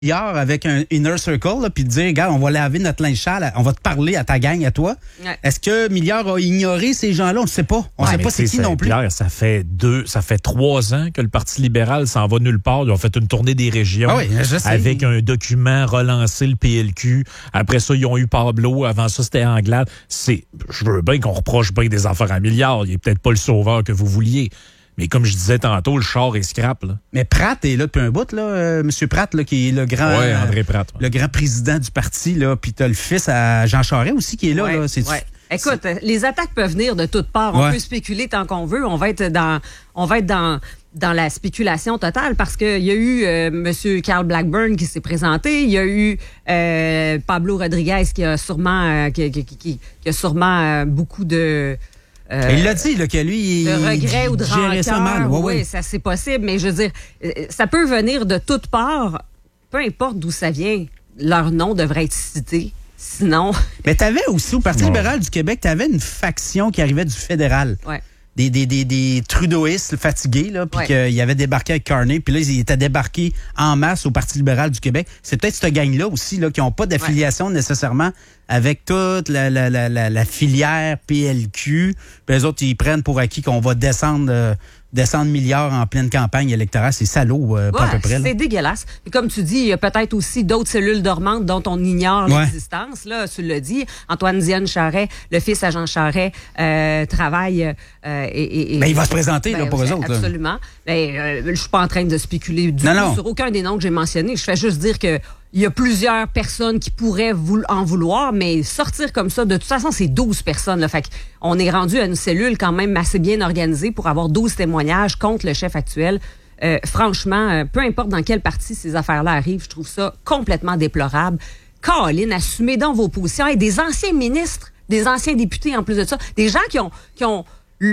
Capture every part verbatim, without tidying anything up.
avec un inner circle, puis te dire, regarde, on va laver notre linge sale, on va te parler à ta gang, à toi. Ouais. Est-ce que Milliard a ignoré ces gens-là? On ne sait pas. On ne ouais, sait pas c'est qui non plus. Pierre, ça fait deux, ça fait trois ans que le Parti libéral s'en va nulle part. Ils ont fait une tournée des régions ah oui, avec un document relancé le P L Q. Après ça, ils ont eu Pablo. Avant ça, c'était Anglade. C'est, je veux bien qu'on reproche bien des affaires à Milliard. Il n'est peut-être pas le sauveur que vous vouliez. Mais comme je disais tantôt, le char est scrap. Là. Mais Pratt est là depuis un bout, là, euh, M. Pratt, là, qui est le grand, ouais, André Pratt, ouais. le grand président du parti. Là, puis tu as le fils à Jean Charest aussi qui est là. Ouais, là. C'est, ouais. Écoute, c'est... les attaques peuvent venir de toutes parts. Ouais. On peut spéculer tant qu'on veut. On va être dans, on va être dans, dans la spéculation totale parce qu'il y a eu euh, M. Carl Blackburn qui s'est présenté. Il y a eu euh, Pablo Rodriguez qui a sûrement, euh, qui, qui, qui, qui a sûrement euh, beaucoup de... Euh, il l'a dit, là, que lui, il de regret ou de rancœur. Ouais, oui, ouais. ça, c'est possible. Mais je veux dire, ça peut venir de toutes parts. Peu importe d'où ça vient, leur nom devrait être cité. Sinon... Mais t'avais aussi, au Parti libéral du Québec, t'avais une faction qui arrivait du fédéral. Ouais. Des, des, des, des trudeauistes fatigués, là, puis ouais. qu'il avait débarqué avec Carney, puis là, ils étaient débarqués en masse au Parti libéral du Québec. C'est peut-être cette gang-là aussi, là, qui n'ont pas d'affiliation ouais. nécessairement avec toute la, la, la, la, la filière P L Q. Puis les autres, ils prennent pour acquis qu'on va descendre, euh, descendre milliards en pleine campagne électorale. C'est salaud, euh, pas ouais, à peu près. Là. C'est dégueulasse. Et comme tu dis, il y a peut-être aussi d'autres cellules dormantes dont on ignore ouais. l'existence. Là, tu l'as dit. Antoine Diane Charest, le fils à Jean Charest, euh, travaille... Euh, et, et, ben, il va se présenter ben, là, pour eux autres. Absolument. Ben, euh, je suis pas en train de spéculer du non, tout non. sur aucun des noms que j'ai mentionnés. Je fais juste dire que il y a plusieurs personnes qui pourraient vou- en vouloir, mais sortir comme ça, de toute façon, c'est douze personnes. Là. Fait qu'on est rendu à une cellule quand même assez bien organisée pour avoir douze témoignages contre le chef actuel. Euh, franchement, euh, peu importe dans quelle partie ces affaires-là arrivent, je trouve ça complètement déplorable. Caroline, assumez donc vos positions. Et des anciens ministres, des anciens députés en plus de ça, des gens qui ont... Qui ont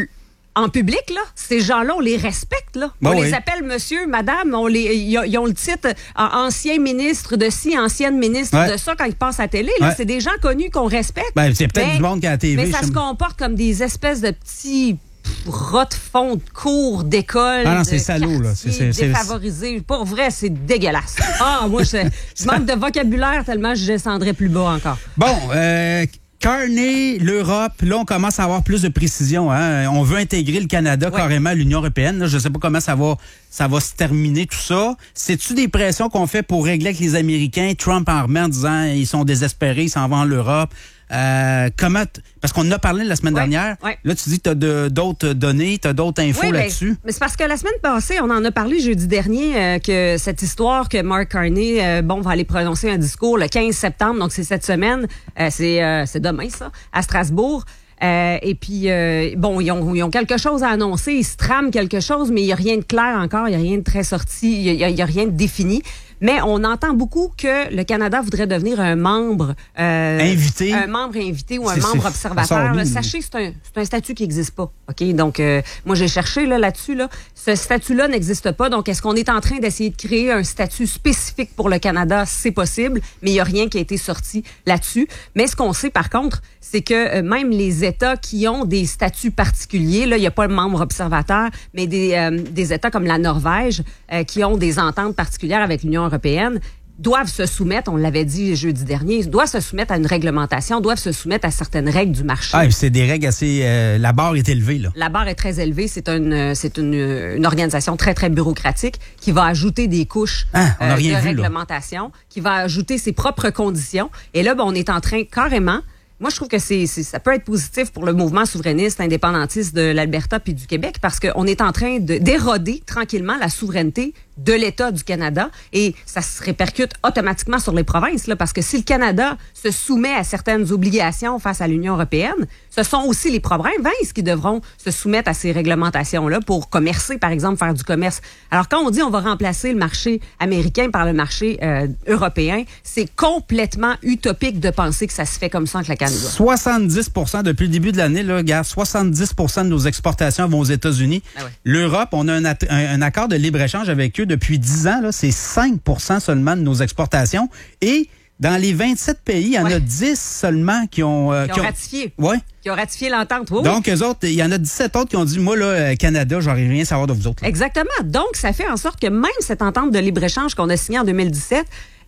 en public, là, ces gens-là, on les respecte, là. Bon, on oui. les appelle monsieur, madame, on les, ils ont le titre euh, ancien ministre de ci, ancienne ministre ouais. de ça quand ils passent à la télé. Là, ouais. C'est des gens connus qu'on respecte. Ben, c'est peut-être mais, du monde qui a la T V. Mais ça se comporte comme des espèces de petits rot-de-fond de cours d'école. Ah non, c'est salaud, là. C'est, c'est, défavorisé. Pour vrai, c'est dégueulasse. Ah, moi, je, je manque de vocabulaire tellement je descendrais plus bas encore. Bon, euh... Carney, l'Europe, là, on commence à avoir plus de précision. Hein? On veut intégrer le Canada ouais. carrément à l'Union européenne. Là, je ne sais pas comment ça va, ça va se terminer, tout ça. C'est-tu des pressions qu'on fait pour régler avec les Américains? Trump en remet en disant ils sont désespérés, ils s'en vont en l'Europe. Euh, comment t- parce qu'on en a parlé la semaine ouais, dernière. Ouais. Là, tu dis que tu as de, d'autres données, tu as d'autres infos oui, là-dessus. Mais, mais c'est parce que la semaine passée, on en a parlé jeudi dernier, euh, que cette histoire que Mark Carney euh, bon, va aller prononcer un discours le quinze septembre, donc c'est cette semaine, euh, c'est, euh, c'est demain ça, à Strasbourg. Euh, et puis, euh, bon, ils ont, ils ont quelque chose à annoncer, ils se trament quelque chose, mais il n'y a rien de clair encore, il n'y a rien de très sorti, il n'y a, a, a rien de défini. Mais on entend beaucoup que le Canada voudrait devenir un membre... Euh, invité. Un membre invité ou un c'est, membre c'est, observateur. Là, sachez, c'est un, c'est un statut qui n'existe pas. OK? Donc, euh, moi, j'ai cherché là, là-dessus. Là. Ce statut-là n'existe pas. Donc, est-ce qu'on est en train d'essayer de créer un statut spécifique pour le Canada? C'est possible, mais il n'y a rien qui a été sorti là-dessus. Mais ce qu'on sait, par contre, c'est que euh, même les États qui ont des statuts particuliers, là, il n'y a pas le membre observateur, mais des, euh, des États comme la Norvège, euh, qui ont des ententes particulières avec l'Union européenne, doivent se soumettre, on l'avait dit jeudi dernier, doivent se soumettre à une réglementation, doivent se soumettre à certaines règles du marché. Ah, c'est des règles assez... Euh, la barre est élevée, là. La barre est très élevée. C'est une, c'est une, une organisation très, très bureaucratique qui va ajouter des couches ah, on a euh, rien de vu, réglementation, là. Qui va ajouter ses propres conditions. Et là, ben, on est en train carrément... Moi, je trouve que c'est, c'est, ça peut être positif pour le mouvement souverainiste, indépendantiste de l'Alberta puis du Québec parce qu'on est en train de, d'éroder tranquillement la souveraineté de l'État du Canada et ça se répercute automatiquement sur les provinces là, parce que si le Canada se soumet à certaines obligations face à l'Union européenne, ce sont aussi les provinces qui devront se soumettre à ces réglementations-là pour commercer, par exemple, faire du commerce. Alors, quand on dit on va remplacer le marché américain par le marché euh, européen, c'est complètement utopique de penser que ça se fait comme ça avec la Canada. soixante-dix pour cent depuis le début de l'année, là, regarde, soixante-dix pour cent de nos exportations vont aux États-Unis. Ah ouais. L'Europe, on a un, un, un accord de libre-échange avec eux depuis dix ans. Là, c'est cinq pour cent seulement de nos exportations. Et dans les vingt-sept pays, il y en ouais. a dix seulement qui ont... Euh, qui, qui ont ont ratifié. Ouais. Qui ont ratifié l'entente. Oui, Donc, eux autres, il y en a dix-sept autres qui ont dit, moi, là, Canada, j'aurais rien à savoir de vous autres. Là. Exactement. Donc, ça fait en sorte que même cette entente de libre-échange qu'on a signée en deux mille dix-sept,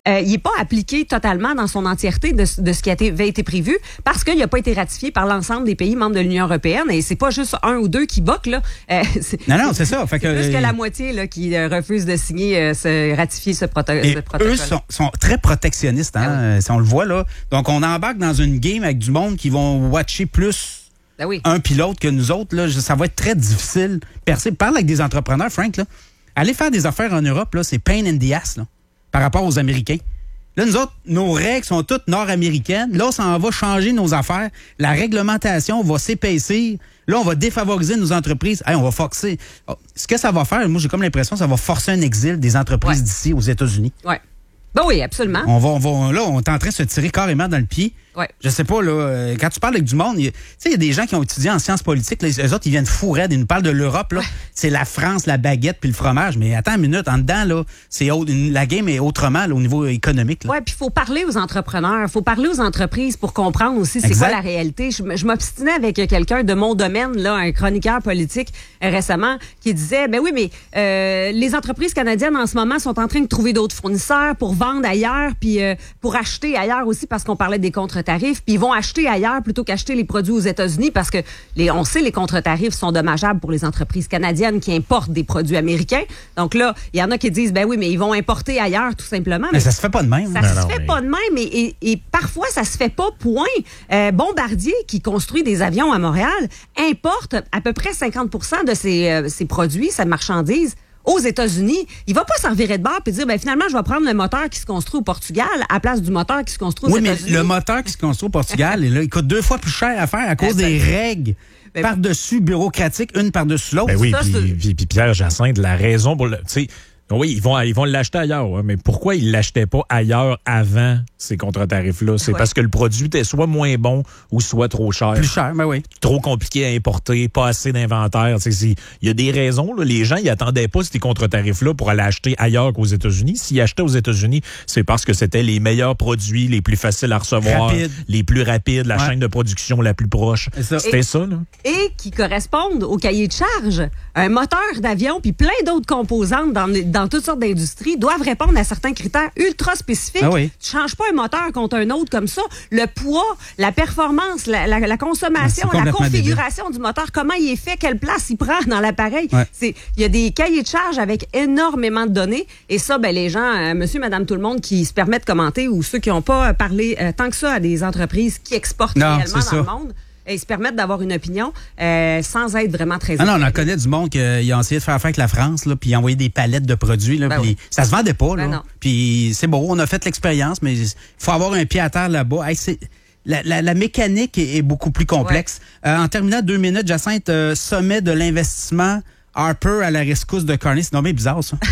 euh, il n'est pas appliqué totalement dans son entièreté de, de ce qui a été, avait été prévu parce qu'il n'a pas été ratifié par l'ensemble des pays membres de l'Union européenne. Et c'est pas juste un ou deux qui boquent, là. Euh, non, non, c'est ça. Fait c'est que, plus que la moitié là, qui euh, refuse de signer, euh, ce, ratifier ce, proto- et ce protocole. Eux sont, sont très protectionnistes, hein, ah oui. Si on le voit, là. Donc, on embarque dans une game avec du monde qui vont watcher plus ben oui. un pilote que nous autres. Là. Ça va être très difficile. Percer. Parle avec des entrepreneurs, Frank, là. Aller faire des affaires en Europe, là, c'est pain in the ass, là, par rapport aux Américains. Là, nous autres, nos règles sont toutes nord-américaines. Là, ça en va changer nos affaires. La réglementation va s'épaissir. Là, on va défavoriser nos entreprises. Hey, on va forcer. Ce que ça va faire, moi, j'ai comme l'impression que ça va forcer un exil des entreprises ouais. d'ici aux États-Unis. Oui. Ben oui, absolument. On va, on va, là, on est en train de se tirer carrément dans le pied. Ouais. Je sais pas, là, quand tu parles avec du monde, tu sais, il y a des gens qui ont étudié en sciences politiques, là, les autres, ils viennent fou raide, ils nous parlent de l'Europe, là. Ouais. C'est la France, la baguette puis le fromage. Mais attends une minute, en dedans, là, c'est autre, la game est autrement, là, au niveau économique, là. Ouais, puis il faut parler aux entrepreneurs, il faut parler aux entreprises pour comprendre aussi c'est exact. Quoi la réalité. Je, je m'obstinais avec quelqu'un de mon domaine, là, un chroniqueur politique euh, récemment, qui disait, ben oui, mais euh, les entreprises canadiennes en ce moment sont en train de trouver d'autres fournisseurs pour vendre ailleurs, puis euh, pour acheter ailleurs aussi, parce qu'on parlait des contre-tarifs, puis ils vont acheter ailleurs plutôt qu'acheter les produits aux États-Unis parce que les, on sait les contre-tarifs sont dommageables pour les entreprises canadiennes qui importent des produits américains. Donc là, il y en a qui disent, ben oui, mais ils vont importer ailleurs tout simplement. Mais, mais ça se fait pas de même. Ça non, se non, fait mais... pas de même et, et, et parfois ça se fait pas, point. Euh, Bombardier, qui construit des avions à Montréal, importe à peu près cinquante pour cent de ses, euh, ses produits, sa marchandise, aux États-Unis. Il va pas s'en virer de bord et dire, ben finalement, je vais prendre le moteur qui se construit au Portugal à la place du moteur qui se construit aux oui, États-Unis. Oui, mais le moteur qui se construit au Portugal, là, il coûte deux fois plus cher à faire à cause des règles ben, par-dessus bureaucratiques, une par-dessus l'autre. Ben oui, puis Pierre Jacinthe, la raison pour le... Tu sais, oui, ils vont, ils vont l'acheter ailleurs, hein, mais pourquoi ils ne l'achetaient pas ailleurs avant ces contre-tarifs-là? C'est ouais. parce que le produit était soit moins bon ou soit trop cher. Plus cher, ben oui. Trop compliqué à importer, pas assez d'inventaire. Il y a des raisons. Là, les gens ils n'attendaient pas ces contre-tarifs-là pour aller acheter ailleurs qu'aux États-Unis. S'ils achetaient aux États-Unis, c'est parce que c'était les meilleurs produits, les plus faciles à recevoir, Rapide. les plus rapides, la ouais. chaîne de production la plus proche. Ça. C'était et, ça. Là. Et qui correspondent au cahier de charge. Un moteur d'avion puis plein d'autres composantes dans, dans toutes sortes d'industries doivent répondre à certains critères ultra spécifiques. Ah oui. Tu changes pas un moteur contre un autre comme ça. Le poids, la performance, la, la, la consommation, ah, la configuration débile. Du moteur, comment il est fait, quelle place il prend dans l'appareil. Ouais. C'est, il y a des cahiers de charge avec énormément de données. Et ça, ben les gens, euh, monsieur, madame, tout le monde qui se permettent de commenter ou ceux qui n'ont pas parlé euh, tant que ça à des entreprises qui exportent non, réellement dans ça. le monde. Et ils se permettent d'avoir une opinion euh, sans être vraiment très... Ah non, on en connaît du monde qui a essayé de faire affaire avec la France, là, puis envoyer des palettes de produits. Là, ben puis oui. Ça se vendait pas. Là. Ben puis c'est beau, on a fait l'expérience, mais il faut avoir un pied à terre là-bas. Hey, c'est, la, la, la mécanique est, est beaucoup plus complexe. Ouais. Euh, en terminant deux minutes, Jacinthe, euh, sommet de l'investissement, Harper à la rescousse de Carney. C'est nommé bizarre, ça.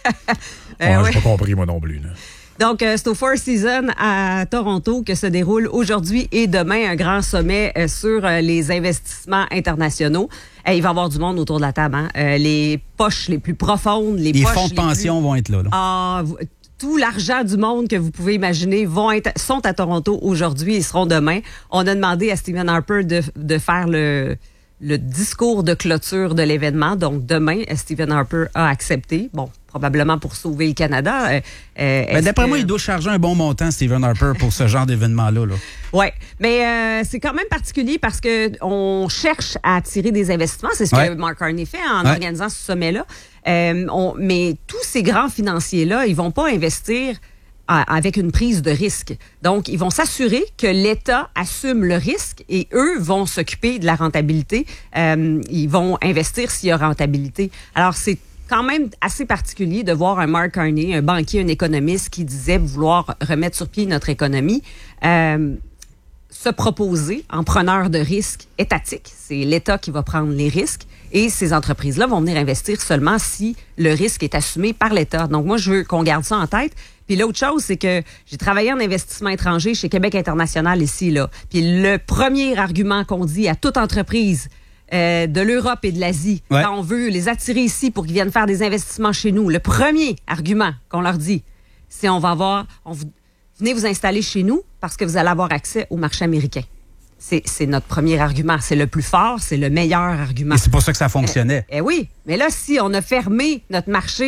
euh, ouais, oui. J'ai pas compris, moi non plus. Là. Donc, euh, c'est au Four Seasons à Toronto que se déroule aujourd'hui et demain un grand sommet euh, sur euh, les investissements internationaux. Euh, il va y avoir du monde autour de la table. Hein? Euh, les poches les plus profondes, les, les poches fonds de pension plus... vont être là. là. Ah, vous... Tout l'argent du monde que vous pouvez imaginer vont être, sont à Toronto aujourd'hui et seront demain. On a demandé à Stephen Harper de, de faire le, le discours de clôture de l'événement. Donc, demain, Stephen Harper a accepté. Bon, probablement pour sauver le Canada. Euh, ben, d'après que... moi, il doit charger un bon montant, Stephen Harper, pour ce genre d'événement-là. Là. Oui, mais euh, c'est quand même particulier parce que on cherche à attirer des investissements. C'est ce ouais. que Mark Carney fait en ouais. organisant ce sommet-là. Euh, on, mais tous ces grands financiers-là, ils vont pas investir à, avec une prise de risque. Donc, ils vont s'assurer que l'État assume le risque et eux vont s'occuper de la rentabilité. Euh, ils vont investir s'il y a rentabilité. Alors, c'est quand même assez particulier de voir un Mark Carney, un banquier, un économiste qui disait vouloir remettre sur pied notre économie, euh, se proposer en preneur de risques étatiques. C'est l'État qui va prendre les risques et ces entreprises-là vont venir investir seulement si le risque est assumé par l'État. Donc, moi, je veux qu'on garde ça en tête. Puis l'autre chose, c'est que j'ai travaillé en investissement étranger chez Québec International ici, là. Puis le premier argument qu'on dit à toute entreprise euh, de l'Europe et de l'Asie, ouais. quand on veut les attirer ici pour qu'ils viennent faire des investissements chez nous, le premier argument qu'on leur dit, c'est on va avoir... On vous, venez vous installer chez nous parce que vous allez avoir accès au marché américain. C'est, c'est notre premier argument. C'est le plus fort, c'est le meilleur argument. Et c'est pour ça que ça fonctionnait. Eh, eh oui, mais là, si on a fermé notre marché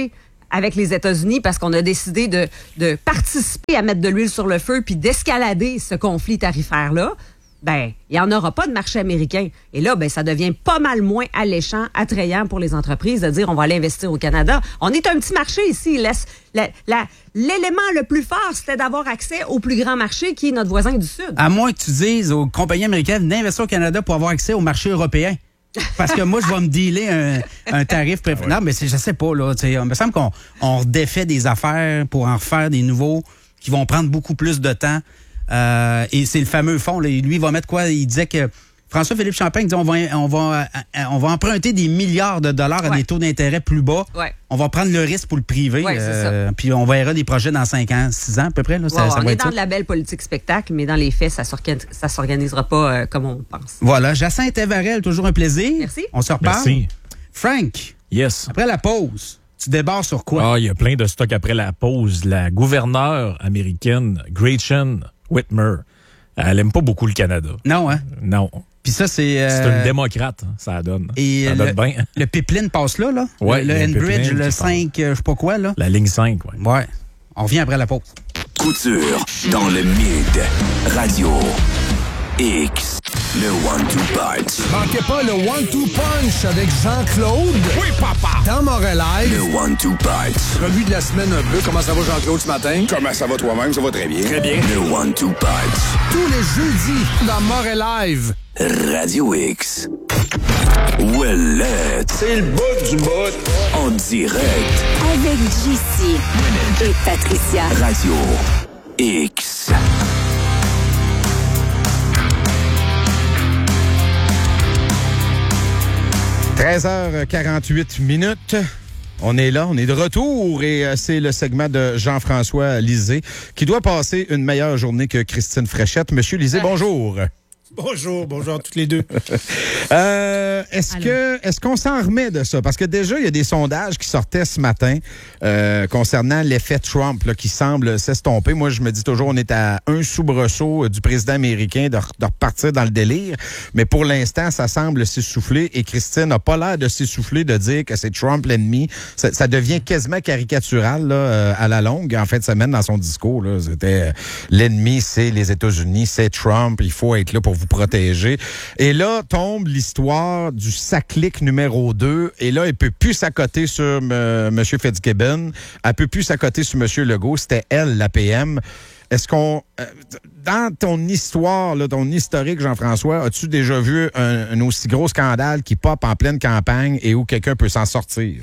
avec les États-Unis parce qu'on a décidé de, de participer à mettre de l'huile sur le feu puis d'escalader ce conflit tarifaire-là, ben, il n'y en aura pas de marché américain. Et là, ben, ça devient pas mal moins alléchant, attrayant pour les entreprises de dire on va aller investir au Canada. On est un petit marché ici. Laisse, la, la, l'élément le plus fort, c'était d'avoir accès au plus grand marché qui est notre voisin du Sud. À moins que tu dises aux compagnies américaines d'investir au Canada pour avoir accès au marché européen. Parce que moi, je vais me dealer un, un tarif préférentiel. Ah ouais. Non, mais c'est, je sais pas, là. Il me semble qu'on on redéfait des affaires pour en refaire des nouveaux qui vont prendre beaucoup plus de temps. Euh, et c'est le fameux fonds. Là. Lui, il va mettre quoi? Il disait que François-Philippe Champagne dit on va, on va, on va emprunter des milliards de dollars à ouais. des taux d'intérêt plus bas. Ouais. On va prendre le risque pour le privé. Ouais, euh, puis on verra des projets dans cinq ans, six ans à peu près. Là, ouais, ça, ouais, ça on va est être dans ça. de la belle politique spectacle, mais dans les faits, ça ne s'organisera pas euh, comme on pense. Voilà. Jacinthe Evarel, toujours un plaisir. Merci. On se reparle. Merci. Frank. Yes. Après la pause, tu débarres sur quoi? Ah, il y a plein de stocks après la pause. La gouverneure américaine, Gretchen Whitmer, elle aime pas beaucoup le Canada. Non, hein? Non. Puis ça, c'est... Euh... C'est une démocrate, ça donne. Et ça le, donne bien. Le pipeline passe là, là? Ouais, le le Enbridge, le cinq, euh, je sais pas quoi, là? La ligne cinq, oui. Ouais. On revient après la pause. Couture dans le Mid. Radio X. Le one-two punch. Manquez pas le one-two punch avec Jean-Claude. Oui, papa. Dans Montréal. Le one-two punch. Revue de la semaine un peu. Comment ça va, Jean-Claude, ce matin? Comment ça va toi-même? Ça va très bien. Très bien. Le one-two punch. Tous les jeudis dans Montréal Live. Radio X. Ouellette. C'est le bout du bout. En direct. Avec J C et Patricia. Radio X. treize heures quarante-huit minutes. On est là, on est de retour et euh, c'est le segment de Jean-François Lisée qui doit passer une meilleure journée que Christine Fréchette. Monsieur Lisée, bonjour. Bonjour, bonjour à toutes les deux. euh, est-ce que est-ce qu'on s'en remet de ça? Parce que déjà, il y a des sondages qui sortaient ce matin euh, concernant l'effet Trump là, qui semble s'estomper. Moi, je me dis toujours, on est à un soubresaut du président américain de, de repartir dans le délire. Mais pour l'instant, ça semble s'essouffler et Christine n'a pas l'air de s'essouffler de dire que c'est Trump l'ennemi. Ça, ça devient quasiment caricatural là, euh, à la longue en fin de semaine dans son discours. Là. C'était euh, l'ennemi, c'est les États-Unis, c'est Trump. Il faut être là pour vous protéger. Et là, tombe l'histoire du saclic numéro deux. Et là, elle peut plus s'accoter sur euh, M. Fitzgibbon. Elle peut plus s'accoter sur M. Legault. C'était elle, la P M. Est-ce qu'on... Euh, dans ton histoire, là, ton historique, Jean-François, as-tu déjà vu un, un aussi gros scandale qui pop en pleine campagne et où quelqu'un peut s'en sortir?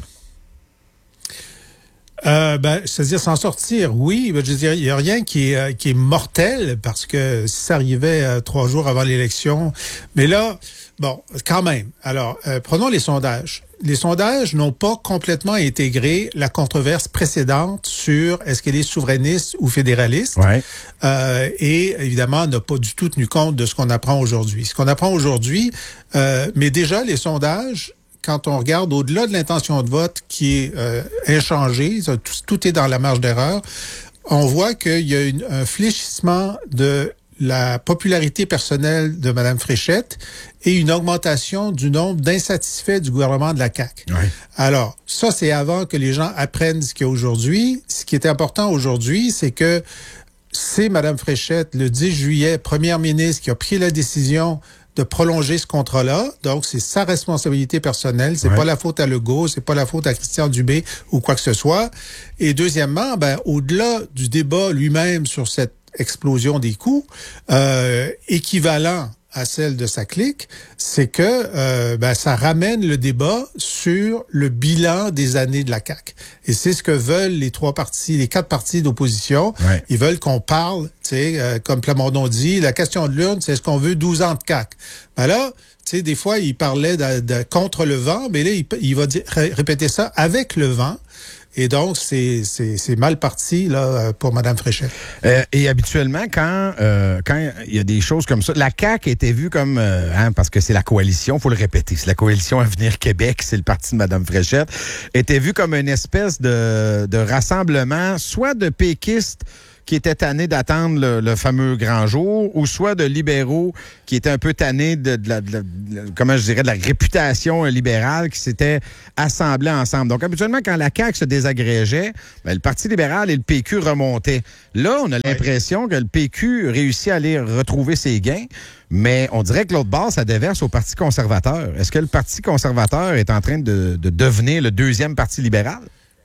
Euh, ben, c'est-à-dire s'en sortir, oui. Ben, je veux dire, il n'y a rien qui est, euh, qui est mortel parce que si ça arrivait euh, trois jours avant l'élection. Mais là, bon, quand même. Alors, euh, prenons les sondages. Les sondages n'ont pas complètement intégré la controverse précédente sur est-ce qu'elle est souverainiste ou fédéraliste. Ouais. Euh, et évidemment, n'a pas du tout tenu compte de ce qu'on apprend aujourd'hui. Ce qu'on apprend aujourd'hui, euh, mais déjà, les sondages, quand on regarde au-delà de l'intention de vote qui est euh, inchangée, tout, tout est dans la marge d'erreur, on voit qu'il y a une, un fléchissement de la popularité personnelle de Mme Fréchette et une augmentation du nombre d'insatisfaits du gouvernement de la C A Q. Ouais. Alors, ça, c'est avant que les gens apprennent ce qu'il y a aujourd'hui. Ce qui est important aujourd'hui, c'est que c'est Mme Fréchette, le dix juillet, première ministre, qui a pris la décision de prolonger ce contrat-là. Donc, c'est sa responsabilité personnelle. C'est ouais. pas la faute à Legault, c'est pas la faute à Christian Dubé ou quoi que ce soit. Et deuxièmement, ben, au-delà du débat lui-même sur cette explosion des coûts, euh, équivalent à celle de sa clique, c'est que euh, ben, ça ramène le débat sur le bilan des années de la C A Q. Et c'est ce que veulent les trois partis, les quatre partis d'opposition. Ouais. Ils veulent qu'on parle, tu sais, euh, comme Plamondon dit, la question de l'urne, c'est est-ce qu'on veut douze ans de C A Q? Ben là, tu sais, des fois, il parlait de, de contre le vent, mais là, il, il va dire, ré, répéter ça avec le vent. Et donc, c'est, c'est, c'est mal parti là pour Mme Fréchette. Euh, et habituellement, quand euh, quand il y a des choses comme ça, la C A Q était vue comme, euh, hein, parce que c'est la coalition, faut le répéter, c'est la coalition Avenir Québec, c'est le parti de Mme Fréchette, était vue comme une espèce de, de rassemblement, soit de péquistes qui étaient tannés d'attendre le, le fameux grand jour, ou soit de libéraux qui étaient un peu tannés de, de, la, de, la, de comment je dirais, de la réputation libérale qui s'étaient assemblés ensemble. Donc, habituellement, quand la C A Q se désagrégeait, ben, le Parti libéral et le P Q remontaient. Là, on a l'impression que le P Q réussit à aller retrouver ses gains, mais on dirait que l'autre bord, ça déverse au Parti conservateur. Est-ce que le Parti conservateur est en train de, de devenir le deuxième Parti libéral?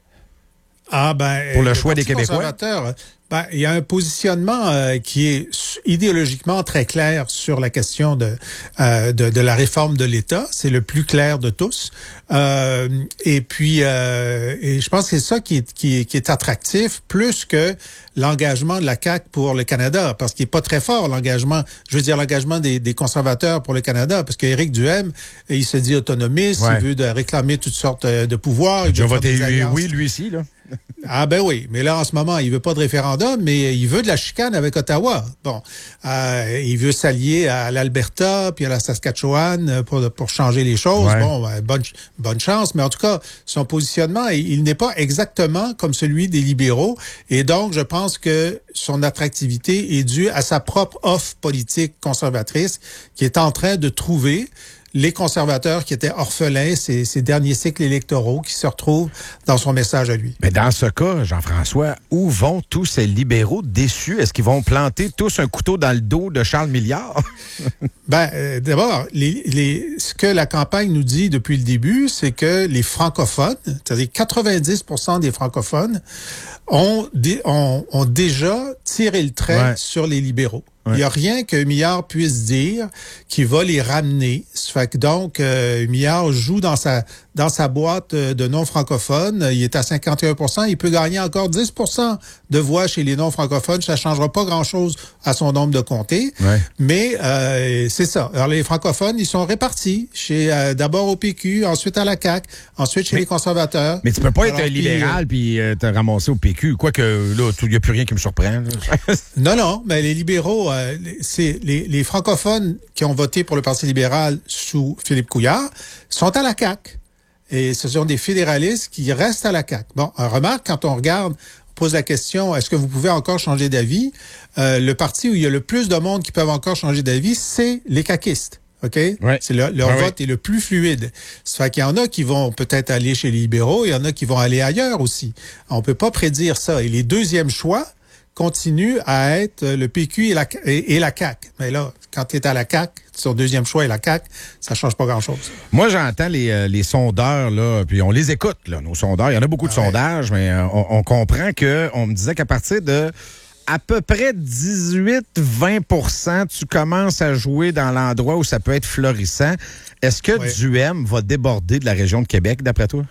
Ah ben, pour le, le choix des Québécois? Ben, il y a un positionnement euh, qui est idéologiquement très clair sur la question de, euh, de, de la réforme de l'État. C'est le plus clair de tous. Euh, et puis, euh, et je pense que c'est ça qui est, qui est, qui est attractif, plus que l'engagement de la C A Q pour le Canada, parce qu'il est pas très fort, l'engagement, je veux dire l'engagement des, des conservateurs pour le Canada, parce qu'Éric Duhaime, il se dit autonomiste, ouais. il veut de réclamer toutes sortes de pouvoirs. Il veut voter oui, lui ici, là. Ah ben oui, mais là en ce moment, il veut pas de référendum, mais il veut de la chicane avec Ottawa. Bon, euh, il veut s'allier à l'Alberta puis à la Saskatchewan pour pour changer les choses. Ouais. Bon, ben, bonne bonne chance, mais en tout cas, son positionnement, il, il n'est pas exactement comme celui des libéraux, et donc je pense que son attractivité est due à sa propre offre politique conservatrice qui est en train de trouver les conservateurs qui étaient orphelins ces, ces derniers cycles électoraux qui se retrouvent dans son message à lui. Mais dans ce cas, Jean-François, où vont tous ces libéraux déçus? Est-ce qu'ils vont planter tous un couteau dans le dos de Charles Milliard? ben, euh, d'abord, les, les, ce que la campagne nous dit depuis le début, c'est que les francophones, c'est-à-dire quatre-vingt-dix pour cent des francophones, ont, dé, ont, ont déjà tiré le trait ouais. sur les libéraux. Il n'y a rien que Milliard puisse dire qui va les ramener. Ça fait que donc, euh, Milliard joue dans sa dans sa boîte de non-francophones. Il est à cinquante et un pour cent. Il peut gagner encore dix pour cent de voix chez les non-francophones. Ça ne changera pas grand-chose à son nombre de comtés. Ouais. Mais euh, c'est ça. Alors, les francophones, ils sont répartis chez euh, d'abord au P Q, ensuite à la C A Q, ensuite chez mais, les conservateurs. Mais tu peux pas Alors, être un libéral puis euh, te ramasser au P Q. Quoique, là, il n'y a plus rien qui me surprend. non, non. Mais les libéraux... Euh, c'est les, les francophones qui ont voté pour le Parti libéral sous Philippe Couillard sont à la C A Q. Et ce sont des fédéralistes qui restent à la C A Q. Bon, remarque, quand on regarde, on pose la question, est-ce que vous pouvez encore changer d'avis? Euh, le parti où il y a le plus de monde qui peuvent encore changer d'avis, c'est les caquistes. OK? Ouais. C'est le, leur ouais, vote ouais. est le plus fluide. Ça fait qu'il y en a qui vont peut-être aller chez les libéraux, il y en a qui vont aller ailleurs aussi. On peut pas prédire ça. Et les deuxièmes choix continue à être le P Q et la, et, et la C A Q. Mais là, quand tu es à la C A Q, son deuxième choix est la C A Q, ça change pas grand-chose. Moi, j'entends les, euh, les sondeurs, là, puis on les écoute, là, nos sondeurs. Il y en a beaucoup de ah ouais. sondages, mais euh, on, on comprend que on me disait qu'à partir de à peu près dix-huit à vingt pour cent, tu commences à jouer dans l'endroit où ça peut être florissant. Est-ce que ouais. Duhaime va déborder de la région de Québec, d'après toi?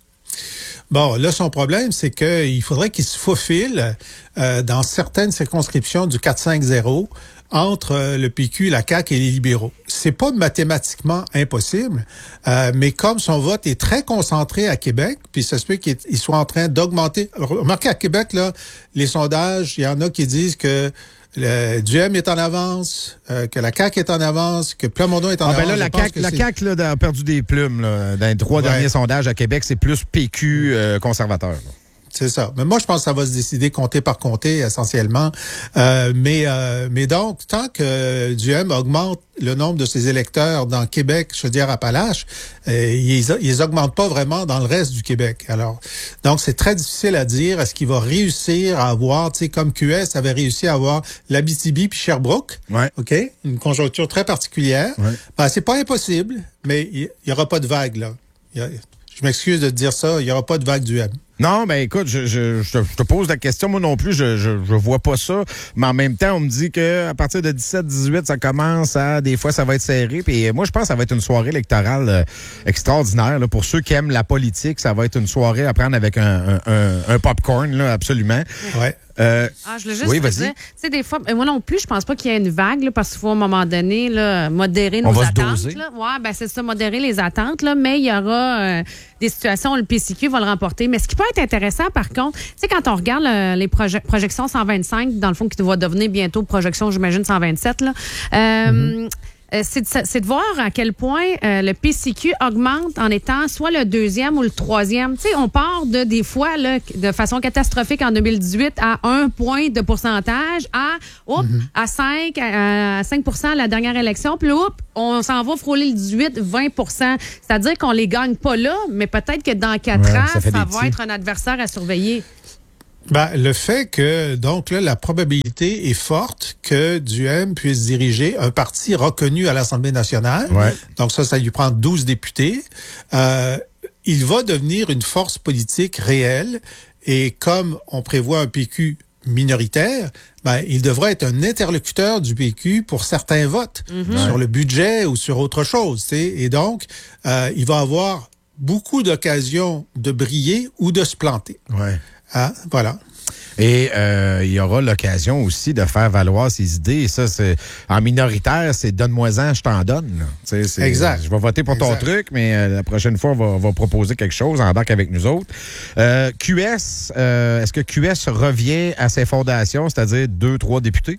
Bon, là, son problème, c'est qu'il faudrait qu'il se faufile euh, dans certaines circonscriptions du quatre cinq zéro entre euh, le P Q, la C A Q et les libéraux. C'est pas mathématiquement impossible, euh, mais comme son vote est très concentré à Québec, puis ça se peut qu'il soit en train d'augmenter. Remarquez, à Québec, là, les sondages, il y en a qui disent que le Duhaime est en avance, euh, que la C A Q est en avance, que Plamondon est en ah, avance. Ben là, la C A Q, la C A Q là, a perdu des plumes là, dans les trois ouais. derniers sondages à Québec. C'est plus P Q euh, conservateur. Là. C'est ça. Mais moi, je pense que ça va se décider comté par comté, essentiellement. Euh, mais, euh, mais donc, tant que Duhaime augmente le nombre de ses électeurs dans Québec, Chaudière-Appalaches, euh, ils, ils augmentent pas vraiment dans le reste du Québec. Alors, donc, c'est très difficile à dire. Est-ce qu'il va réussir à avoir, tu sais, comme Q S avait réussi à avoir l'Abitibi puis Sherbrooke. Ouais. OK? Une conjoncture très particulière. Ouais. Ben, c'est pas impossible, mais il y aura pas de vague, là. Il y a, je m'excuse de te dire ça, il y aura pas de vague Duhaime. Non, ben écoute, je, je, je, te, je te pose la question. Moi non plus, je, je je vois pas ça. Mais en même temps, on me dit que à partir de dix-sept dix-huit, ça commence à... Des fois, ça va être serré. Puis moi, je pense que ça va être une soirée électorale euh, extraordinaire. Là. Pour ceux qui aiment la politique, ça va être une soirée à prendre avec un, un, un, un popcorn, là, absolument. Ouais. Euh, ah, je voulais juste oui, te dire, tu sais, des fois, moi non plus, je pense pas qu'il y ait une vague, là, parce qu'il faut à un moment donné là, modérer nos On va attentes. Se doser. Là. Ouais, ben c'est ça, modérer les attentes, là, mais il y aura euh, des situations où le P C Q va le remporter. Mais ce qui peut être intéressant, par contre, tu sais, quand on regarde euh, les proje- projections cent vingt-cinq, dans le fond, qui va devenir bientôt projection, j'imagine, cent vingt-sept, là, euh, mm-hmm. euh, c'est, de, c'est de voir à quel point euh, le P C Q augmente en étant soit le deuxième ou le troisième. Tu sais, on part de des fois là, de façon catastrophique en deux mille dix-huit à un point de pourcentage à oups, mm-hmm. à cinq à cinq pour cent à la dernière élection, puis oups, on s'en va frôler le dix-huit vingt pour cent. C'est-à-dire qu'on les gagne pas là, mais peut-être que dans quatre ouais, ans, ça, ça va petits. être un adversaire à surveiller. Ben, le fait que, donc là, la probabilité est forte que Duhem puisse diriger un parti reconnu à l'Assemblée nationale. Ouais. Donc ça, ça lui prend douze députés. Euh, il va devenir une force politique réelle et comme on prévoit un P Q minoritaire, ben, il devrait être un interlocuteur du P Q pour certains votes mm-hmm. sur le budget ou sur autre chose. T'sais. Et donc, euh, il va avoir beaucoup d'occasions de briller ou de se planter. Ouais. Ah, voilà. Et euh, il y aura l'occasion aussi de faire valoir ses idées. Et ça, c'est en minoritaire, c'est donne-moi-en, je t'en donne. C'est, exact. Je vais voter pour exact. ton truc, mais euh, la prochaine fois, on va, on va proposer quelque chose, embarque avec nous autres. Euh, Q S, euh, est-ce que Q S revient à ses fondations, c'est-à-dire deux, trois députés?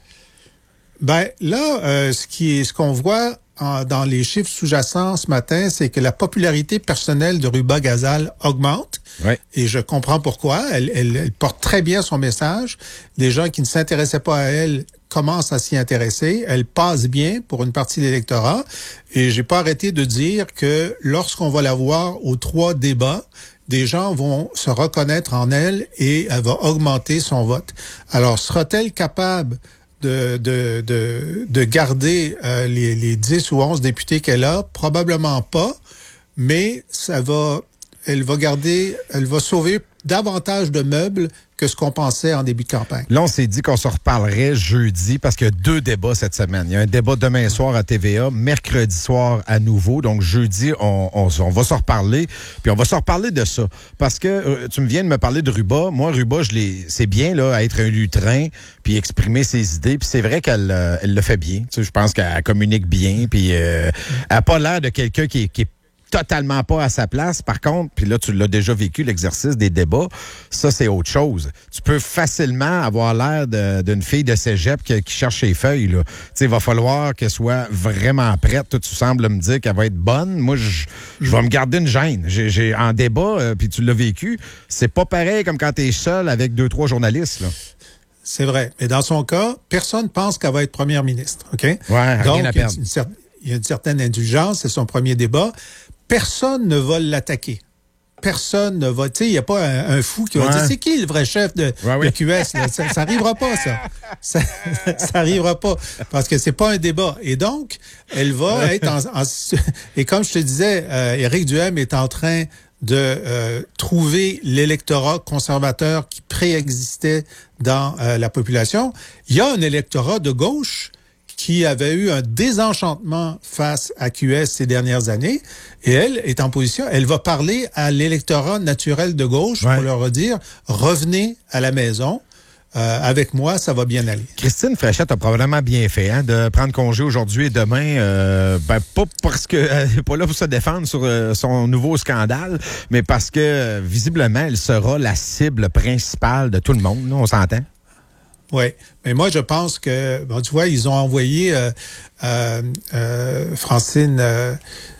Ben là, euh, ce qui est, ce qu'on voit en, dans les chiffres sous-jacents ce matin, c'est que la popularité personnelle de Ruba Gazal augmente. Ouais. Et je comprends pourquoi. Elle, elle, elle porte très bien son message. Les gens qui ne s'intéressaient pas à elle commencent à s'y intéresser. Elle passe bien pour une partie de l'électorat. Et j'ai pas arrêté de dire que lorsqu'on va la voir aux trois débats, des gens vont se reconnaître en elle et elle va augmenter son vote. Alors, sera-t-elle capable de, de, de, de garder euh, les, les dix ou onze députés qu'elle a? Probablement pas, mais ça va... Elle va garder, elle va sauver davantage de meubles que ce qu'on pensait en début de campagne. Là, on s'est dit qu'on se reparlerait jeudi parce qu'il y a deux débats cette semaine. Il y a un débat demain soir à T V A, mercredi soir à nouveau. Donc, jeudi, on, on, on va se reparler. Puis, on va se reparler de ça. Parce que euh, tu me viens de me parler de Ruba. Moi, Ruba, je l'ai, c'est bien là, à être un lutrin puis exprimer ses idées. Puis, c'est vrai qu'elle euh, elle le fait bien. Tu sais, je pense qu'elle communique bien. Puis, euh, elle n'a pas l'air de quelqu'un qui, qui est totalement pas à sa place. Par contre, puis là, tu l'as déjà vécu, l'exercice des débats, ça, c'est autre chose. Tu peux facilement avoir l'air de, d'une fille de cégep qui, qui cherche ses feuilles, là. Tu sais, il va falloir qu'elle soit vraiment prête. Toi, tu sembles me dire qu'elle va être bonne. Moi, je, je vais me garder une gêne. J'ai, j'ai en débat, euh, puis tu l'as vécu, c'est pas pareil comme quand t'es seul avec deux, trois journalistes, là. C'est vrai. Mais dans son cas, personne pense qu'elle va être première ministre, OK? Ouais, donc, rien à perdre. Il y a une, il y a une certaine indulgence, c'est son premier débat. Personne ne va l'attaquer. Personne ne va... Tu sais, il n'y a pas un, un fou qui va ouais. dire « C'est qui le vrai chef de, ouais, oui. de Q S? » là? Ça n'arrivera pas, ça. Ça n'arrivera pas, parce que c'est pas un débat. Et donc, elle va être en... en et comme je te disais, euh, Éric Duhem est en train de euh, trouver l'électorat conservateur qui préexistait dans euh, la population. Il y a un électorat de gauche qui avait eu un désenchantement face à Q S ces dernières années. Et elle est en position, elle va parler à l'électorat naturel de gauche ouais. pour leur dire, revenez à la maison. Euh, avec moi, ça va bien aller. Christine Fréchette a probablement bien fait hein, de prendre congé aujourd'hui et demain. Euh, ben, pas parce qu'elle n'est pas là pour se défendre sur euh, son nouveau scandale, mais parce que, euh, visiblement, elle sera la cible principale de tout le monde. Là, on s'entend? Oui, mais moi, je pense que, bon, tu vois, ils ont envoyé euh, euh, euh, Francine... Euh,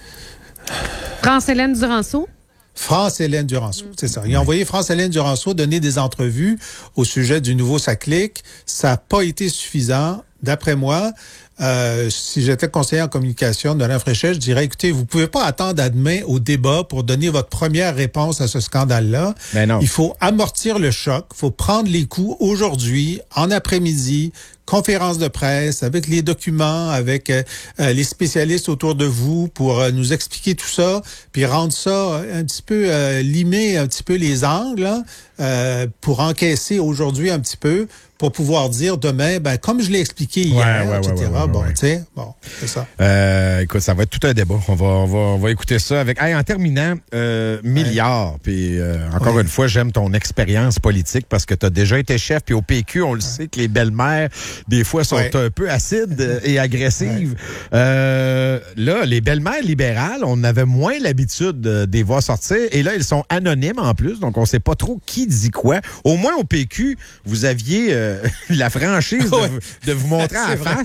France-Hélène Duranceau. France-Hélène Duranceau, c'est ça. Ils ont envoyé France-Hélène Duranceau donner des entrevues au sujet du nouveau SACLIC. Ça n'a pas été suffisant. D'après moi, euh, si j'étais conseiller en communication de Alain Fréchette, je dirais, écoutez, vous pouvez pas attendre à demain au débat pour donner votre première réponse à ce scandale-là. Mais non. Il faut amortir le choc. Il faut prendre les coups aujourd'hui, en après-midi, conférence de presse, avec les documents, avec euh, les spécialistes autour de vous pour euh, nous expliquer tout ça, puis rendre ça un petit peu, euh, limer un petit peu les angles, hein, euh, pour encaisser aujourd'hui un petit peu, pour pouvoir dire demain, ben comme je l'ai expliqué hier, ouais, ouais, et cetera. Ouais, ouais, ouais, bon, ouais. tu sais, bon, c'est ça. Euh, écoute, ça va être tout un débat. On va, on va, on va écouter ça avec. Hey, en terminant, euh, milliards. Puis euh, encore ouais. une fois, j'aime ton expérience politique parce que tu as déjà été chef. Puis au P Q, on le ouais. sait que les belles-mères des fois sont ouais. un peu acides et agressives. Ouais. Euh, là, les belles-mères libérales, on avait moins l'habitude de, de les voir sortir. Et là, ils sont anonymes en plus, donc on sait pas trop qui dit quoi. Au moins au P Q, vous aviez euh, la franchise de, ouais. de vous montrer à la face, là, les belles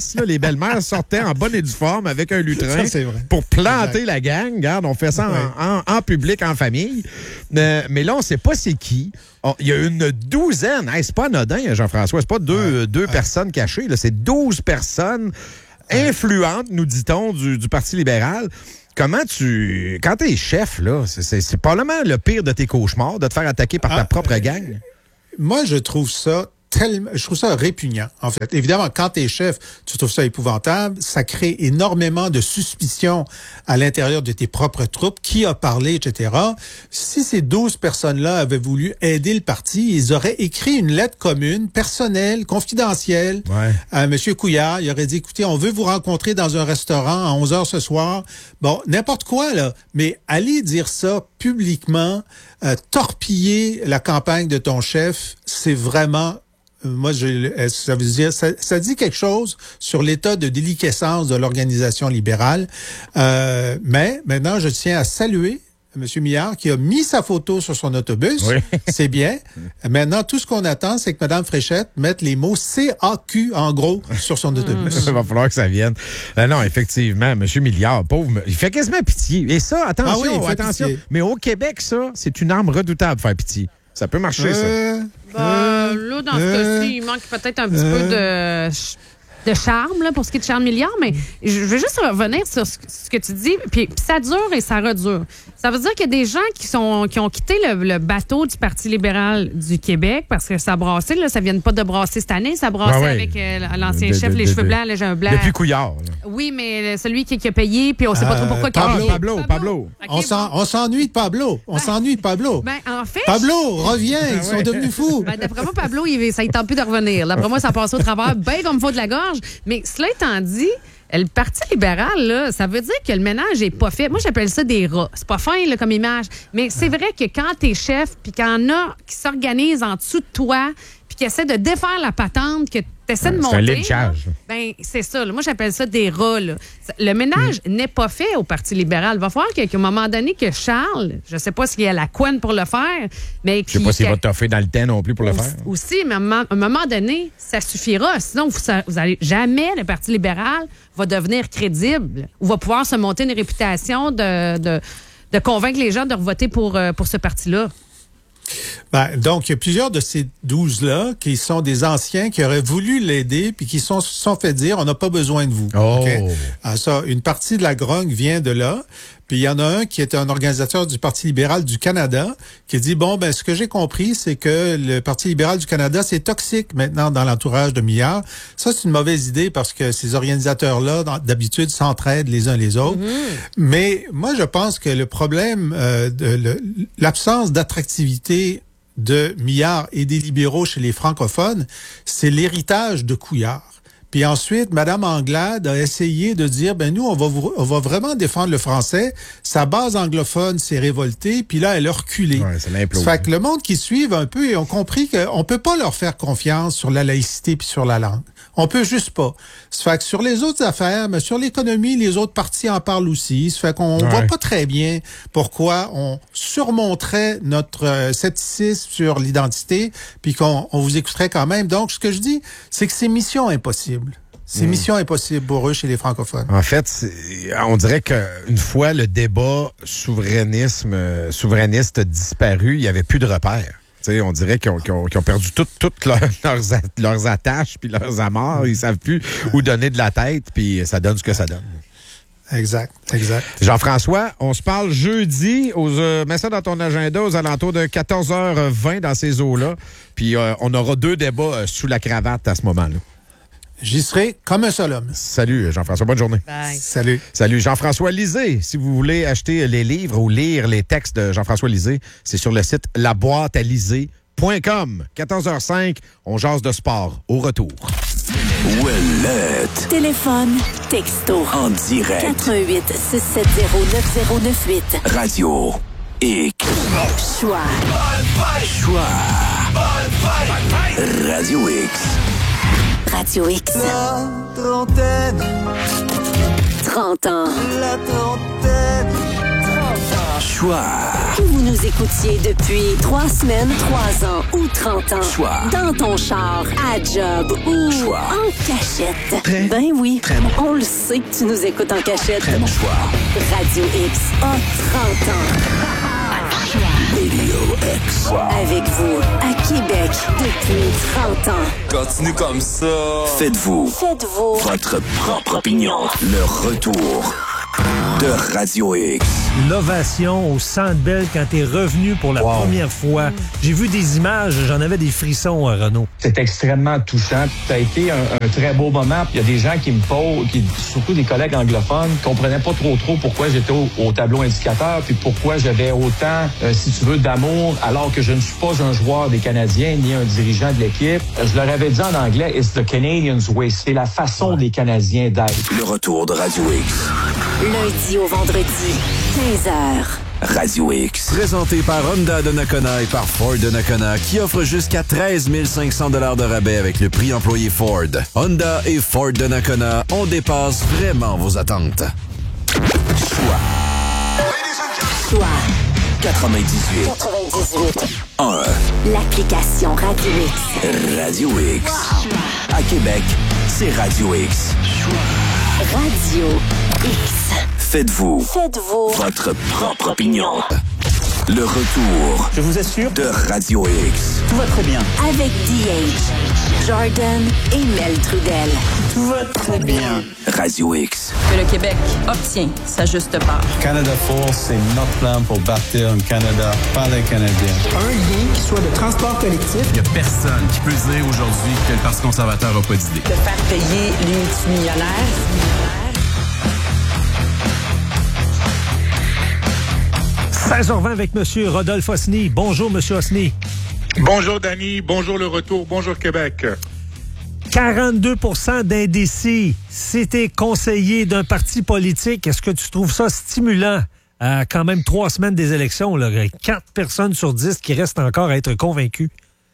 belle-mère sortait en bonne et due forme avec un lutrin ça, pour planter exact. La gang. Regarde, on fait ça ouais. en, en, en public, en famille. Mais, mais là, on ne sait pas c'est qui. Il y a une douzaine. Hey, c'est pas anodin, Jean-François. C'est pas deux, ouais. deux ouais. personnes cachées. Là. C'est douze personnes influentes, nous dit-on, du, du Parti libéral. Comment tu... Quand t'es chef, là, c'est, c'est, c'est probablement le pire de tes cauchemars, de te faire attaquer par ah, ta propre euh, gang. Moi, je trouve ça tellement... Je trouve ça répugnant, en fait. Évidemment, quand t'es chef, tu trouves ça épouvantable. Ça crée énormément de suspicions à l'intérieur de tes propres troupes. Qui a parlé, et cetera. Si ces douze personnes-là avaient voulu aider le parti, ils auraient écrit une lettre commune, personnelle, confidentielle, ouais. à M. Couillard. Il aurait dit, écoutez, on veut vous rencontrer dans un restaurant à onze heures ce soir. Bon, n'importe quoi, là. Mais aller dire ça publiquement, euh, torpiller la campagne de ton chef, c'est vraiment... Moi, je, ça veut dire, ça, ça dit quelque chose sur l'état de déliquescence de l'organisation libérale. Euh, mais maintenant, je tiens à saluer M. Millard qui a mis sa photo sur son autobus. Oui. C'est bien. Maintenant, tout ce qu'on attend, c'est que Mme Fréchette mette les mots C A Q en gros sur son autobus. Il va falloir que ça vienne. Non, non, effectivement, M. Millard, pauvre, il fait quasiment pitié. Et ça, attention, ah oui, attention. Pitié. Mais au Québec, ça, c'est une arme redoutable, faire pitié. Ça peut marcher, euh, ça. Ben, là, dans euh, ce cas-ci, il manque peut-être un petit euh, peu de, de charme là, pour ce qui est de Charles Milliard, mais je veux juste revenir sur ce, ce que tu dis. Puis, puis ça dure et ça redure. Ça veut dire qu'il y a des gens qui sont qui ont quitté le, le bateau du Parti libéral du Québec parce que ça brassait. Là, ça vient pas de brasser cette année. Ça brassait ah ouais. avec euh, l'ancien de, chef, de, les de, cheveux de, blancs, les jambes blancs. Depuis Couillard. Là. Oui, mais celui qui, qui a payé, puis on sait pas trop pourquoi. Pablo, il a Pablo, Pablo. Pablo. Okay, on, s'en, on s'ennuie de Pablo. On ben, s'ennuie de Pablo. Ben, en fait... Pablo, reviens. Ils sont devenus fous. Ben, d'après moi, Pablo, il, ça ne tente plus de revenir. D'après moi, ça passe au travers bien comme il faut de la gorge. Mais cela étant dit... Le Parti libéral, là, ça veut dire que le ménage est pas fait. Moi, j'appelle ça des rats. C'est pas fin là, comme image. Mais c'est vrai que quand t'es chef, puis qu'il y en a qui s'organisent en dessous de toi, puis qui essaient de défaire la patente, que t'essaies de monter... C'est un lynchage. Ben, c'est ça. Là. Moi, j'appelle ça des rats. Là. Le ménage mmh. n'est pas fait au Parti libéral. Il va falloir qu'à un moment donné que Charles, je sais pas s'il a la couenne pour le faire, mais... Je sais pas s'il va toffer dans le temps non plus pour le aussi, faire. Aussi, mais à un moment donné, ça suffira. Sinon, vous, vous allez jamais, le Parti libéral va devenir crédible ou va pouvoir se monter une réputation de, de, de convaincre les gens de voter pour, pour ce parti-là. Ben, donc, il y a plusieurs de ces douze-là qui sont des anciens qui auraient voulu l'aider puis qui se sont, sont fait dire, on n'a pas besoin de vous. Oh. Okay? Alors ça, une partie de la grogne vient de là. Puis il y en a un qui est un organisateur du Parti libéral du Canada qui dit, bon, ben ce que j'ai compris, c'est que le Parti libéral du Canada, c'est toxique maintenant dans l'entourage de Millard. Ça, c'est une mauvaise idée parce que ces organisateurs-là, d'habitude, s'entraident les uns les autres. Mm-hmm. Mais moi, je pense que le problème euh, de le, l'absence d'attractivité de Millard et des libéraux chez les francophones, c'est l'héritage de Couillard. Puis ensuite, Mme Anglade a essayé de dire, ben nous, on va, vous, on va vraiment défendre le français. Sa base anglophone s'est révoltée, puis là, elle a reculé. Ouais, ça l'implose. Ça fait que le monde qui suit un peu, et ont compris qu'on peut pas leur faire confiance sur la laïcité puis sur la langue. On peut juste pas. Ça fait que sur les autres affaires, mais sur l'économie, les autres partis en parlent aussi. Ça fait qu'on ouais. voit pas très bien pourquoi on surmonterait notre euh, scepticisme sur l'identité, puis qu'on on vous écouterait quand même. Donc, ce que je dis, c'est que c'est mission impossible. C'est mmh. mission impossible pour eux chez les francophones. En fait, c'est, on dirait qu'une fois le débat souverainisme, euh, souverainiste disparu, il n'y avait plus de repères. T'sais, on dirait qu'ils ont, qu'ils ont, qu'ils ont perdu toutes tout leur, leurs, leurs attaches puis leurs amarres. Ils savent plus où donner de la tête, puis ça donne ce que ça donne. Exact, exact. Jean-François, on se parle jeudi. Aux, euh, mets ça dans ton agenda aux alentours de quatorze heures vingt dans ces eaux-là. Puis euh, on aura deux débats euh, sous la cravate à ce moment-là. J'y serai comme un seul homme. Salut, Jean-François. Bonne journée. Bye. Salut. Salut, Jean-François Lisée. Si vous voulez acheter les livres ou lire les textes de Jean-François Lisée, c'est sur le site la boîte à lisée point com. quatorze heures cinq, on jase de sport. Au retour. Ouellette. Téléphone, texto. En direct. quatre un huit, six sept zéro, neuf zéro neuf huit. Radio X. Choix. Choix. Radio X. Radio X. La trentaine. trente ans. La trentaine. trente ans. Choix. Que vous nous écoutiez depuis trois semaines, trois ans ou trente ans. Choix. Dans ton char, à job ou Choix. en cachette. Très, ben oui, très bon. On le sait que tu nous écoutes en cachette. Très bon choix. Radio X a trente ans. Radio X. Avec vous, à Québec, depuis trente ans. Continue comme ça. Faites-vous. Faites-vous. Votre propre opinion. Le retour de Radio X. L'ovation au Centre Bell quand t'es revenu pour la wow. première fois. J'ai vu des images, j'en avais des frissons, Renaud. C'est extrêmement touchant. Ça a été un, un très beau moment. Il y a des gens qui me posent, qui, surtout des collègues anglophones, qui comprenaient pas trop trop pourquoi j'étais au, au tableau indicateur, puis pourquoi j'avais autant, euh, si tu veux, d'amour, alors que je ne suis pas un joueur des Canadiens ni un dirigeant de l'équipe. Je leur avais dit en anglais, it's the Canadians way. C'est la façon des Canadiens d'être. Le retour de Radio X. Lundi au vendredi, quinze heures. Radio X. Présenté par Honda de Nakona et par Ford de Nakona, qui offre jusqu'à treize mille cinq cents dollars de rabais avec le prix employé Ford. Honda et Ford de Nakona, on dépasse vraiment vos attentes. Choix. Choix. quatre-vingt-dix-huit. quatre-vingt-dix-huit. un. L'application Radio X. Radio X. À Québec, c'est Radio X. Radio X. Faites-vous. Faites-vous. Votre propre opinion. Le retour. Je vous assure. De Radio X. Tout va très bien. Avec D H, Jordan et Mel Trudel. Tout va très bien. Radio X. Que le Québec obtient sa juste part. Canada Force, c'est notre plan pour bâtir un Canada par les Canadiens. Un lien qui soit de transport collectif. Il n'y a personne qui peut dire aujourd'hui que le Parti conservateur n'a pas d'idée. De faire payer les multimillionnaires. seize heures vingt avec M. Rodolphe Osny. Bonjour, M. Osny. Bonjour, Danny. Bonjour, le retour. Bonjour, Québec. quarante-deux pour cent d'indécis. C'était conseiller d'un parti politique. Est-ce que tu trouves ça stimulant à quand même trois semaines des élections? Là, quatre personnes sur dix qui restent encore à être convaincus.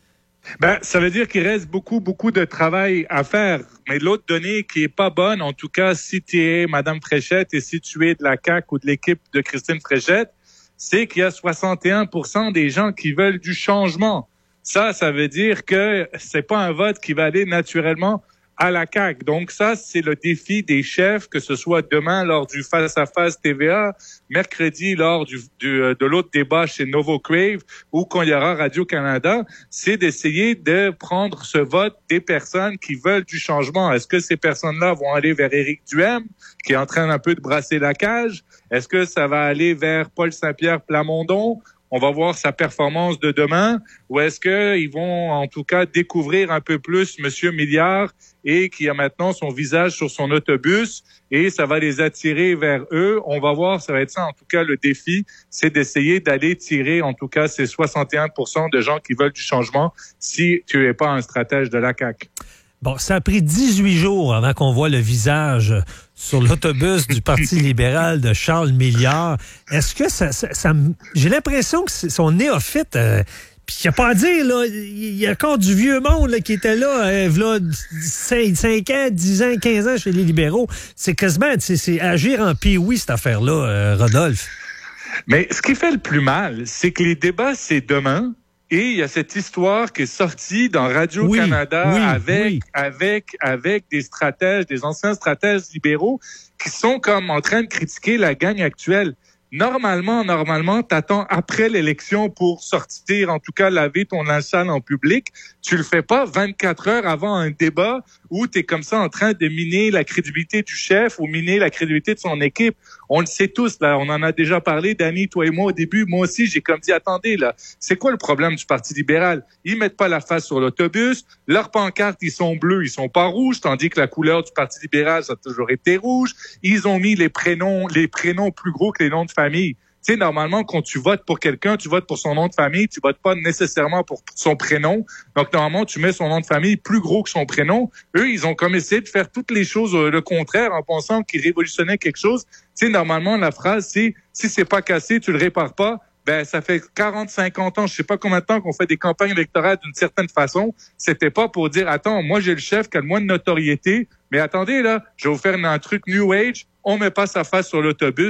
Ben, ça veut dire qu'il reste beaucoup, beaucoup de travail à faire. Mais l'autre donnée qui est pas bonne, en tout cas, si tu es Mme Fréchette et si tu es de la C A Q ou de l'équipe de Christine Fréchette, c'est qu'il y a soixante et un pour cent des gens qui veulent du changement. Ça, ça veut dire que c'est pas un vote qui va aller naturellement à la C A Q. Donc ça, c'est le défi des chefs, que ce soit demain lors du face-à-face T V A, mercredi lors du, du, de l'autre débat chez Novo Crave ou quand il y aura Radio-Canada, c'est d'essayer de prendre ce vote des personnes qui veulent du changement. Est-ce que ces personnes-là vont aller vers Éric Duhaime, qui est en train un peu de brasser la cage? Est-ce que ça va aller vers Paul Saint-Pierre Plamondon? On va voir sa performance de demain. Ou est-ce qu'ils vont en tout cas découvrir un peu plus Monsieur Milliard et qui a maintenant son visage sur son autobus et ça va les attirer vers eux? On va voir, ça va être ça en tout cas le défi, c'est d'essayer d'aller tirer en tout cas ces soixante et un pour cent de gens qui veulent du changement si tu n'es pas un stratège de la C A Q. Bon, ça a pris dix-huit jours avant qu'on voit le visage sur l'autobus du Parti libéral de Charles Milliard. Est-ce que ça... ça, ça j'ai l'impression que c'est son néophyte... Euh, puis il n'y a pas à dire, là, il y a encore du vieux monde là, qui était là, euh, là cinq ans, dix ans, quinze ans chez les libéraux. C'est quasiment, c'est, c'est agir en pee-wee, cette affaire-là, euh, Rodolphe. Mais ce qui fait le plus mal, c'est que les débats, c'est demain. Et il y a cette histoire qui est sortie dans Radio-Canada oui, oui, avec, oui. avec, avec des stratèges, des anciens stratèges libéraux qui sont comme en train de critiquer la gang actuelle. Normalement, normalement, t'attends après l'élection pour sortir, en tout cas, laver ton linge sale en public. Tu le fais pas vingt-quatre heures avant un débat où t'es comme ça en train de miner la crédibilité du chef ou miner la crédibilité de son équipe. On le sait tous, là. On en a déjà parlé, Danny, toi et moi, au début. Moi aussi, j'ai comme dit, attendez, là. C'est quoi le problème du Parti libéral? Ils mettent pas la face sur l'autobus. Leurs pancartes, ils sont bleus, ils sont pas rouges, tandis que la couleur du Parti libéral, ça a toujours été rouge. Ils ont mis les prénoms, les prénoms plus gros que les noms de famille. Tu sais, normalement, quand tu votes pour quelqu'un, tu votes pour son nom de famille, tu votes pas nécessairement pour son prénom. Donc, normalement, tu mets son nom de famille plus gros que son prénom. Eux, ils ont comme essayé de faire toutes les choses euh, le contraire en pensant qu'ils révolutionnaient quelque chose. Tu sais, normalement, la phrase, c'est « si c'est pas cassé, tu le répares pas ». Ben, ça fait quarante, cinquante ans, je sais pas combien de temps qu'on fait des campagnes électorales d'une certaine façon. C'était pas pour dire, attends, moi, j'ai le chef qui a le moins de notoriété, mais attendez, là, je vais vous faire un truc New Age, on met pas sa face sur l'autobus.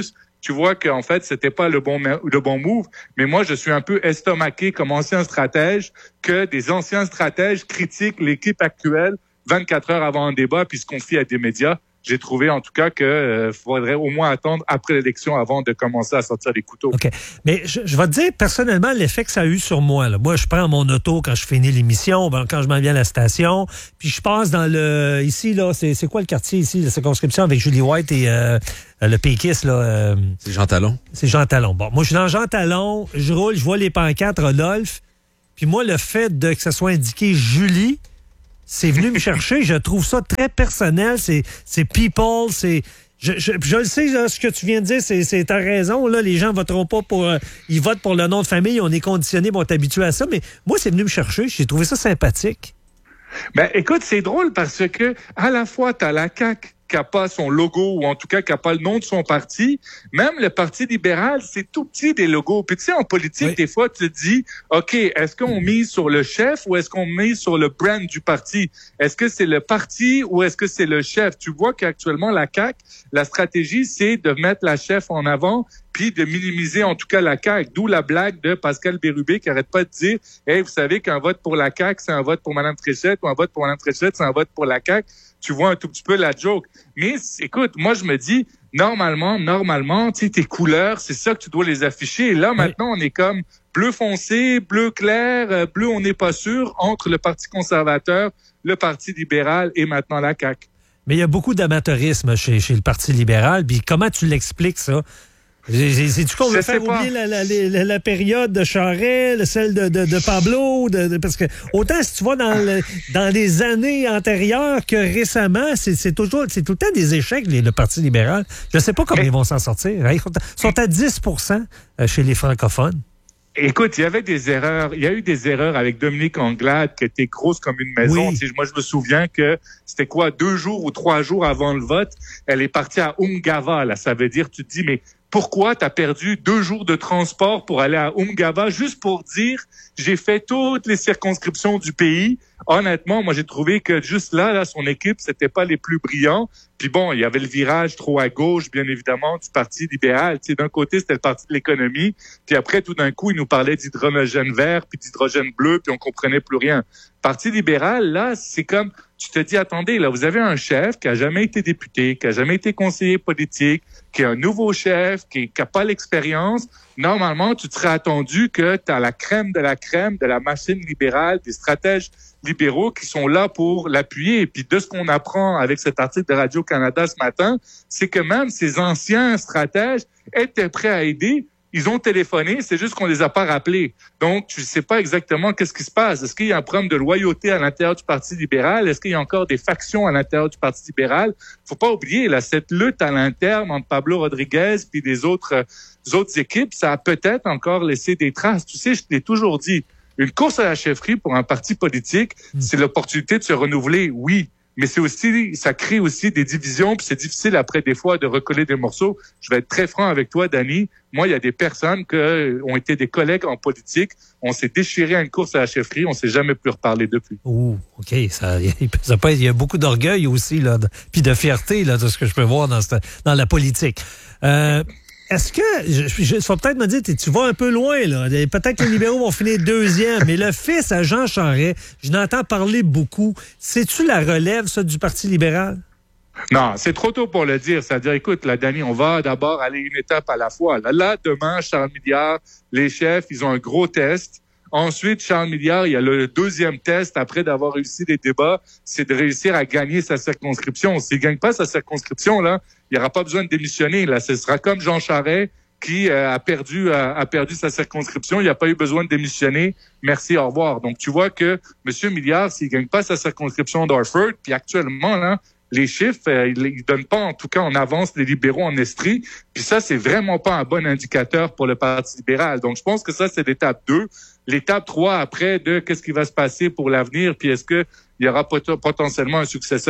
tu vois qu'en fait, c'était pas le bon, le bon move. Mais moi, je suis un peu estomaqué comme ancien stratège que des anciens stratèges critiquent l'équipe actuelle vingt-quatre heures avant un débat puis se confient à des médias. J'ai trouvé en tout cas qu'il euh, faudrait au moins attendre après l'élection avant de commencer à sortir des couteaux. OK. Mais je, je vais te dire personnellement l'effet que ça a eu sur moi. Là. Moi, je prends mon auto quand je finis l'émission, ben, quand je m'en viens à la station, puis je passe dans le... Ici, là, c'est, c'est quoi le quartier ici, la circonscription avec Julie White et euh, le péquiste, là? Euh, c'est Jean Talon. C'est Jean Talon. Bon, moi, je suis dans Jean Talon, je roule, je vois les pancartes Rodolphe, puis moi, le fait de que ça soit indiqué Julie... C'est venu me chercher. Je trouve ça très personnel. C'est, c'est people. C'est, je, je, je le sais, là, ce que tu viens de dire, c'est, c'est ta raison. Là, les gens voteront pas pour. Euh, ils votent pour le nom de famille. On est conditionné, on est habitué à ça. Mais moi, c'est venu me chercher. J'ai trouvé ça sympathique. Ben, écoute, c'est drôle parce que à la fois, t'as la C A Q qui n'a pas son logo, ou en tout cas qui n'a pas le nom de son parti. Même le Parti libéral, c'est tout petit des logos. Puis tu sais, en politique, oui. Des fois, tu te dis, OK, est-ce qu'on mise sur le chef ou est-ce qu'on mise sur le brand du parti? Est-ce que c'est le parti ou est-ce que c'est le chef? Tu vois qu'actuellement, la C A Q, la stratégie, c'est de mettre la chef en avant puis de minimiser en tout cas la C A Q. D'où la blague de Pascal Bérubé qui arrête pas de dire, hey, vous savez qu'un vote pour la C A Q, c'est un vote pour Mme Fréchette, ou un vote pour Mme Fréchette, c'est un vote pour la C A Q. Tu vois un tout petit peu la joke. Mais écoute, moi je me dis, normalement, normalement, tu sais, tes couleurs, c'est ça que tu dois les afficher. Et là, oui. Maintenant, on est comme bleu foncé, bleu clair, bleu, on n'est pas sûr, entre le Parti conservateur, le Parti libéral et maintenant la C A Q. Mais il y a beaucoup d'amateurisme chez, chez le Parti libéral. Puis comment tu l'expliques, ça? C'est-tu qu'on veut faire oublier la, la, la, la période de Charest, celle de, de, de Pablo? De, de, parce que autant si tu vas dans, le, dans les années antérieures que récemment, c'est, c'est, toujours, c'est tout le temps des échecs, les, le Parti libéral. Je ne sais pas comment Mais... ils vont s'en sortir. Ils sont à dix pour cent chez les francophones. Écoute, il y avait des erreurs. Il y a eu des erreurs avec Dominique Anglade qui était grosse comme une maison. Oui. Moi, je me souviens que c'était quoi, deux jours ou trois jours avant le vote, elle est partie à Ungava. Là, ça veut dire, tu te dis, mais pourquoi t'as perdu deux jours de transport pour aller à Ungava juste pour dire j'ai fait toutes les circonscriptions du pays? Honnêtement, moi j'ai trouvé que juste là, là, son équipe, c'était pas les plus brillants. Puis bon, il y avait le virage trop à gauche, bien évidemment, du Parti libéral. Tu sais, d'un côté, c'était le Parti de l'économie. Puis après, tout d'un coup, il nous parlait d'hydrogène vert, puis d'hydrogène bleu, puis on comprenait plus rien. Parti libéral, là, c'est comme, tu te dis, attendez, là, vous avez un chef qui a jamais été député, qui a jamais été conseiller politique, qui est un nouveau chef, qui n'a pas l'expérience. Normalement, tu te serais attendu que tu as la crème de la crème de la machine libérale, des stratèges libéraux qui sont là pour l'appuyer. Et puis de ce qu'on apprend avec cet article de Radio-Canada ce matin, c'est que même ces anciens stratèges étaient prêts à aider. Ils ont téléphoné, c'est juste qu'on les a pas rappelés. Donc, tu sais pas exactement qu'est-ce qui se passe. Est-ce qu'il y a un problème de loyauté à l'intérieur du Parti libéral? Est-ce qu'il y a encore des factions à l'intérieur du Parti libéral? Faut pas oublier, là, cette lutte à l'interne entre Pablo Rodriguez puis des autres, euh, autres équipes, ça a peut-être encore laissé des traces. Tu sais, je t'ai toujours dit, une course à la chefferie pour un parti politique, mmh. c'est l'opportunité de se renouveler, oui. Mais c'est aussi, ça crée aussi des divisions, puis c'est difficile après des fois de recoller des morceaux. Je vais être très franc avec toi, Dani. Moi, il y a des personnes qui ont été des collègues en politique. On s'est déchiré à une course à la chefferie, on s'est jamais plus reparlé depuis. Ouh, OK. Ça, ça peut être, il y a beaucoup d'orgueil aussi, là, de, puis de fierté, là, de ce que je peux voir dans, cette, dans la politique. Euh, Est-ce que, je, je, faut peut-être me dire, tu vas un peu loin, là. Peut-être que les libéraux vont finir deuxième, mais le fils à Jean Charest, je n'entends parler beaucoup. C'est-tu la relève, ça, du Parti libéral? Non, c'est trop tôt pour le dire. C'est-à-dire, écoute, là, Dani, on va d'abord aller une étape à la fois. Là, là demain, Charles Milliard, les chefs, ils ont un gros test. Ensuite, Charles Milliard, il y a le deuxième test, après d'avoir réussi les débats, c'est de réussir à gagner sa circonscription. S'il gagne pas sa circonscription, là, il n'y aura pas besoin de démissionner. Là, ce sera comme Jean Charest qui euh, a perdu a, a perdu sa circonscription. Il n'y a pas eu besoin de démissionner. Merci, au revoir. Donc, tu vois que M. Milliard, s'il gagne pas sa circonscription d'Orford, puis actuellement, là, les chiffres, euh, ils, ils donnent pas, en tout cas, en avance les libéraux en Estrie. Puis ça, c'est vraiment pas un bon indicateur pour le Parti libéral. Donc, je pense que ça, c'est l'étape deux. L'étape trois, après, de qu'est-ce qui va se passer pour l'avenir, puis est-ce que il y aura pot- potentiellement un successeur.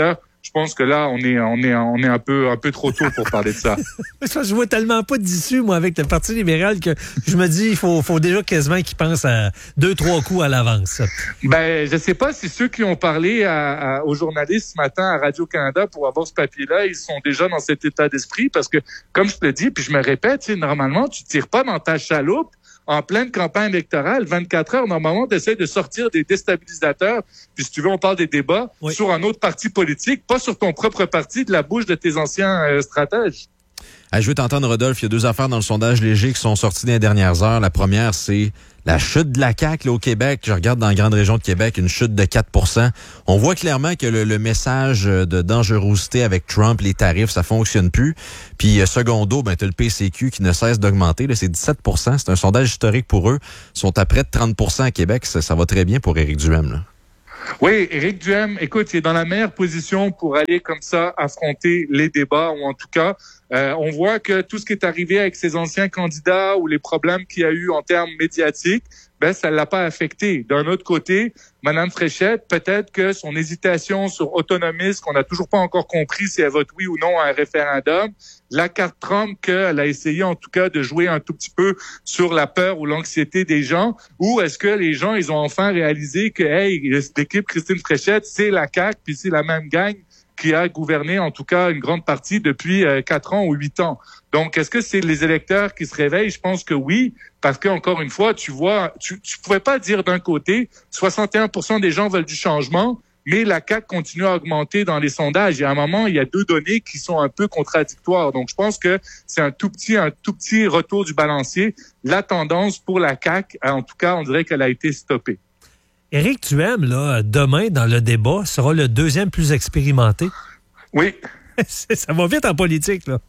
je pense que là, on est, on est, on est un peu, un peu trop tôt pour parler de ça. Je vois tellement pas d'issue, moi, avec le Parti libéral que je me dis, il faut, faut déjà quasiment qu'ils pensent à deux, trois coups à l'avance. Ben, je sais pas si ceux qui ont parlé à, à, aux journalistes ce matin à Radio-Canada pour avoir ce papier-là, ils sont déjà dans cet état d'esprit parce que, comme je te le dis, puis je me répète, tu sais, normalement, tu tires pas dans ta chaloupe en pleine campagne électorale, vingt-quatre heures, normalement, tu essaies de sortir des déstabilisateurs. Puis si tu veux, on parle des débats oui. sur un autre parti politique, pas sur ton propre parti, de la bouche de tes anciens euh, stratèges. Ah, je veux t'entendre, Rodolphe. Il y a deux affaires dans le sondage léger qui sont sorties dans les dernières heures. La première, c'est la chute de la C A Q là, au Québec. Je regarde dans la grande région de Québec, une chute de quatre pour cent. On voit clairement que le, le message de dangerosité avec Trump, les tarifs, ça fonctionne plus. Puis euh, secondo, ben, tu as le P C Q qui ne cesse d'augmenter. Là, c'est dix-sept pour cent. C'est un sondage historique pour eux. Ils sont à près de trente pour cent à Québec. Ça, ça va très bien pour Éric Duhaime, là. Oui, Éric Duhaime, écoute, il est dans la meilleure position pour aller comme ça affronter les débats, ou en tout cas, euh, on voit que tout ce qui est arrivé avec ses anciens candidats ou les problèmes qu'il y a eu en termes médiatiques, ben ça l'a pas affecté. D'un autre côté, Mme Fréchette, peut-être que son hésitation sur autonomisme, qu'on n'a toujours pas encore compris si elle vote oui ou non à un référendum, la carte Trump qu'elle a essayé en tout cas de jouer un tout petit peu sur la peur ou l'anxiété des gens, ou est-ce que les gens, ils ont enfin réalisé que, hey, l'équipe Christine Fréchette, c'est la C A Q, puis c'est la même gang qui a gouverné en tout cas une grande partie depuis euh, quatre ans ou huit ans. Donc, est-ce que c'est les électeurs qui se réveillent? Je pense que oui, parce que encore une fois, tu vois, tu, tu pouvais pas dire d'un côté, soixante et un pour cent des gens veulent du changement, mais la C A Q continue à augmenter dans les sondages. Il y a un moment, il y a deux données qui sont un peu contradictoires. Donc, je pense que c'est un tout petit, un tout petit retour du balancier. La tendance pour la C A Q, en tout cas, on dirait qu'elle a été stoppée. Éric Duhaime, là, demain, dans le débat, sera le deuxième plus expérimenté. Oui. Ça va vite en politique, là.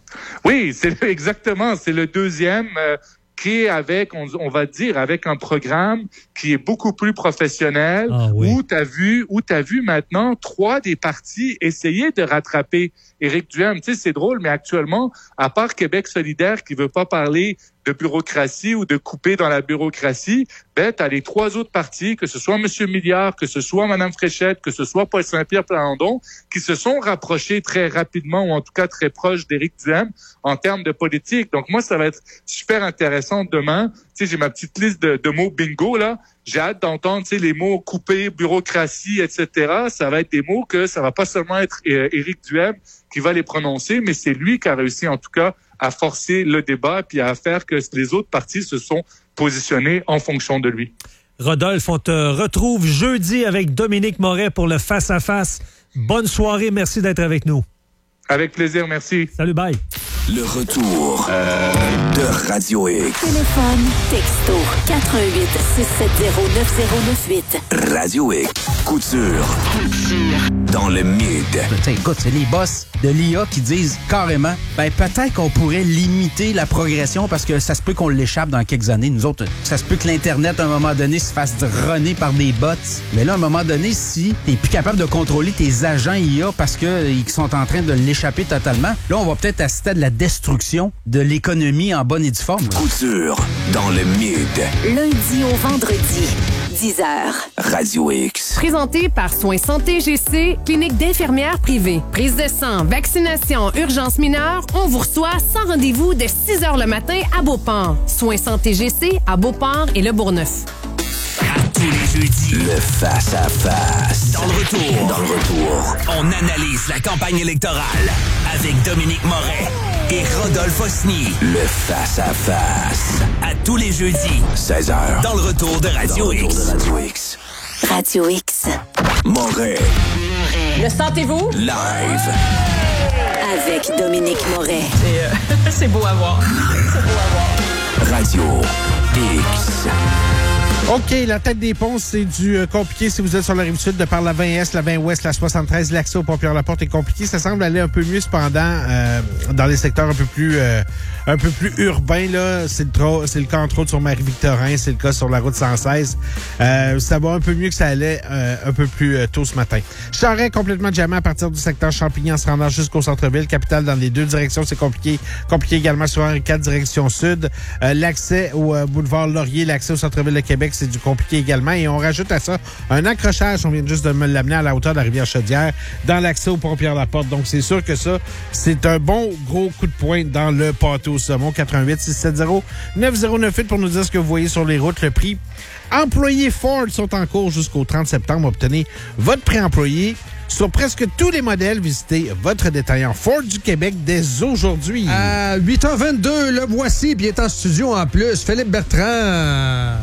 Oui, c'est exactement. C'est le deuxième euh, qui est avec, on, on va dire, avec un programme qui est beaucoup plus professionnel, ah, oui. où tu as vu, où tu as vu maintenant trois des partis essayer de rattraper Éric Duhaime. Tu sais, c'est drôle, mais actuellement, à part Québec solidaire qui veut pas parler de bureaucratie ou de couper dans la bureaucratie, ben, t'as les trois autres partis, que ce soit M. Milliard, que ce soit Mme Fréchette, que ce soit Paul Saint-Pierre Plamondon, qui se sont rapprochés très rapidement, ou en tout cas très proches d'Éric Duhaime en termes de politique. Donc, moi, ça va être super intéressant demain. Tu sais, j'ai ma petite liste de, de mots bingo, là. J'ai hâte d'entendre, tu sais, les mots couper, bureaucratie, et cetera. Ça va être des mots que ça va pas seulement être euh, Éric Duhaime qui va les prononcer, mais c'est lui qui a réussi, en tout cas, à forcer le débat puis à faire que les autres partis se sont positionnés en fonction de lui. Rodolphe, on te retrouve jeudi avec Dominique Moret pour le face-à-face. Bonne soirée, merci d'être avec nous. Avec plaisir, merci. Salut, bye. Le retour euh... de Radio X. Téléphone, texto, quatre un huit, six sept zéro, neuf zéro neuf huit. Radio X. Couture. Couture. Dans le mid. Écoute, c'est les boss de l'I A qui disent carrément, ben peut-être qu'on pourrait limiter la progression parce que ça se peut qu'on l'échappe dans quelques années. Nous autres, ça se peut que l'Internet, à un moment donné, se fasse runner par des bots. Mais là, à un moment donné, si t'es plus capable de contrôler tes agents I A parce qu'ils sont en train de l'échapper totalement, là, on va peut-être assister à de la destruction de l'économie en bonne et due forme. Couture dans le mid. Lundi au vendredi, dix heures. Radio X. Présenté par Soins Santé G C, clinique d'infirmières privée. Prise de sang, vaccination, urgence mineure, on vous reçoit sans rendez-vous de six heures le matin à Beauport. Soins Santé G C à Beauport et Le Bourgneuf. À tous les jeudis, le face-à-face. Dans le retour, dans le retour, on analyse la campagne électorale avec Dominique Moret et Rodolphe Osny. Le face-à-face. À tous les jeudis, seize heures. Dans le retour de Radio dans le X. Retour de Radio X. Radio X. Moret. Le sentez-vous? Live. Avec Dominique Moret. C'est, euh, c'est beau à voir. C'est beau à voir. Radio X. OK, la tête des ponts, c'est du euh, compliqué si vous êtes sur la Rive-Sud, de par la vingt Est, la vingt Ouest, la soixante-treize, l'accès au Pont-Pierre-Laporte est compliqué. Ça semble aller un peu mieux, cependant, euh, dans les secteurs un peu plus euh, un peu plus urbain, là, c'est le, tra- c'est le cas entre autres sur Marie-Victorin, c'est le cas sur la route cent seize. Euh, ça va un peu mieux que ça allait euh, un peu plus euh, tôt ce matin. Charest complètement jammé à partir du secteur Champigny en se rendant jusqu'au centre-ville. Capitale dans les deux directions, c'est compliqué. Compliqué également sur Henri quatre, direction sud. Euh, l'accès au euh, boulevard Laurier, l'accès au centre-ville de Québec, c'est du compliqué également. Et on rajoute à ça un accrochage, on vient juste de me l'amener à la hauteur de la rivière Chaudière, dans l'accès au pont Pierre-Laporte. Donc, c'est sûr que ça, c'est un bon gros coup de poing dans le pâté au saumon. quatre un huit six sept zéro neuf zéro neuf huit pour nous dire ce que vous voyez sur les routes. Le prix employés Ford sont en cours jusqu'au trente septembre. Obtenez votre prêt employé sur presque tous les modèles. Visitez votre détaillant Ford du Québec dès aujourd'hui. À huit heures vingt-deux, le voici, puis il est en studio en plus. Philippe Bertrand.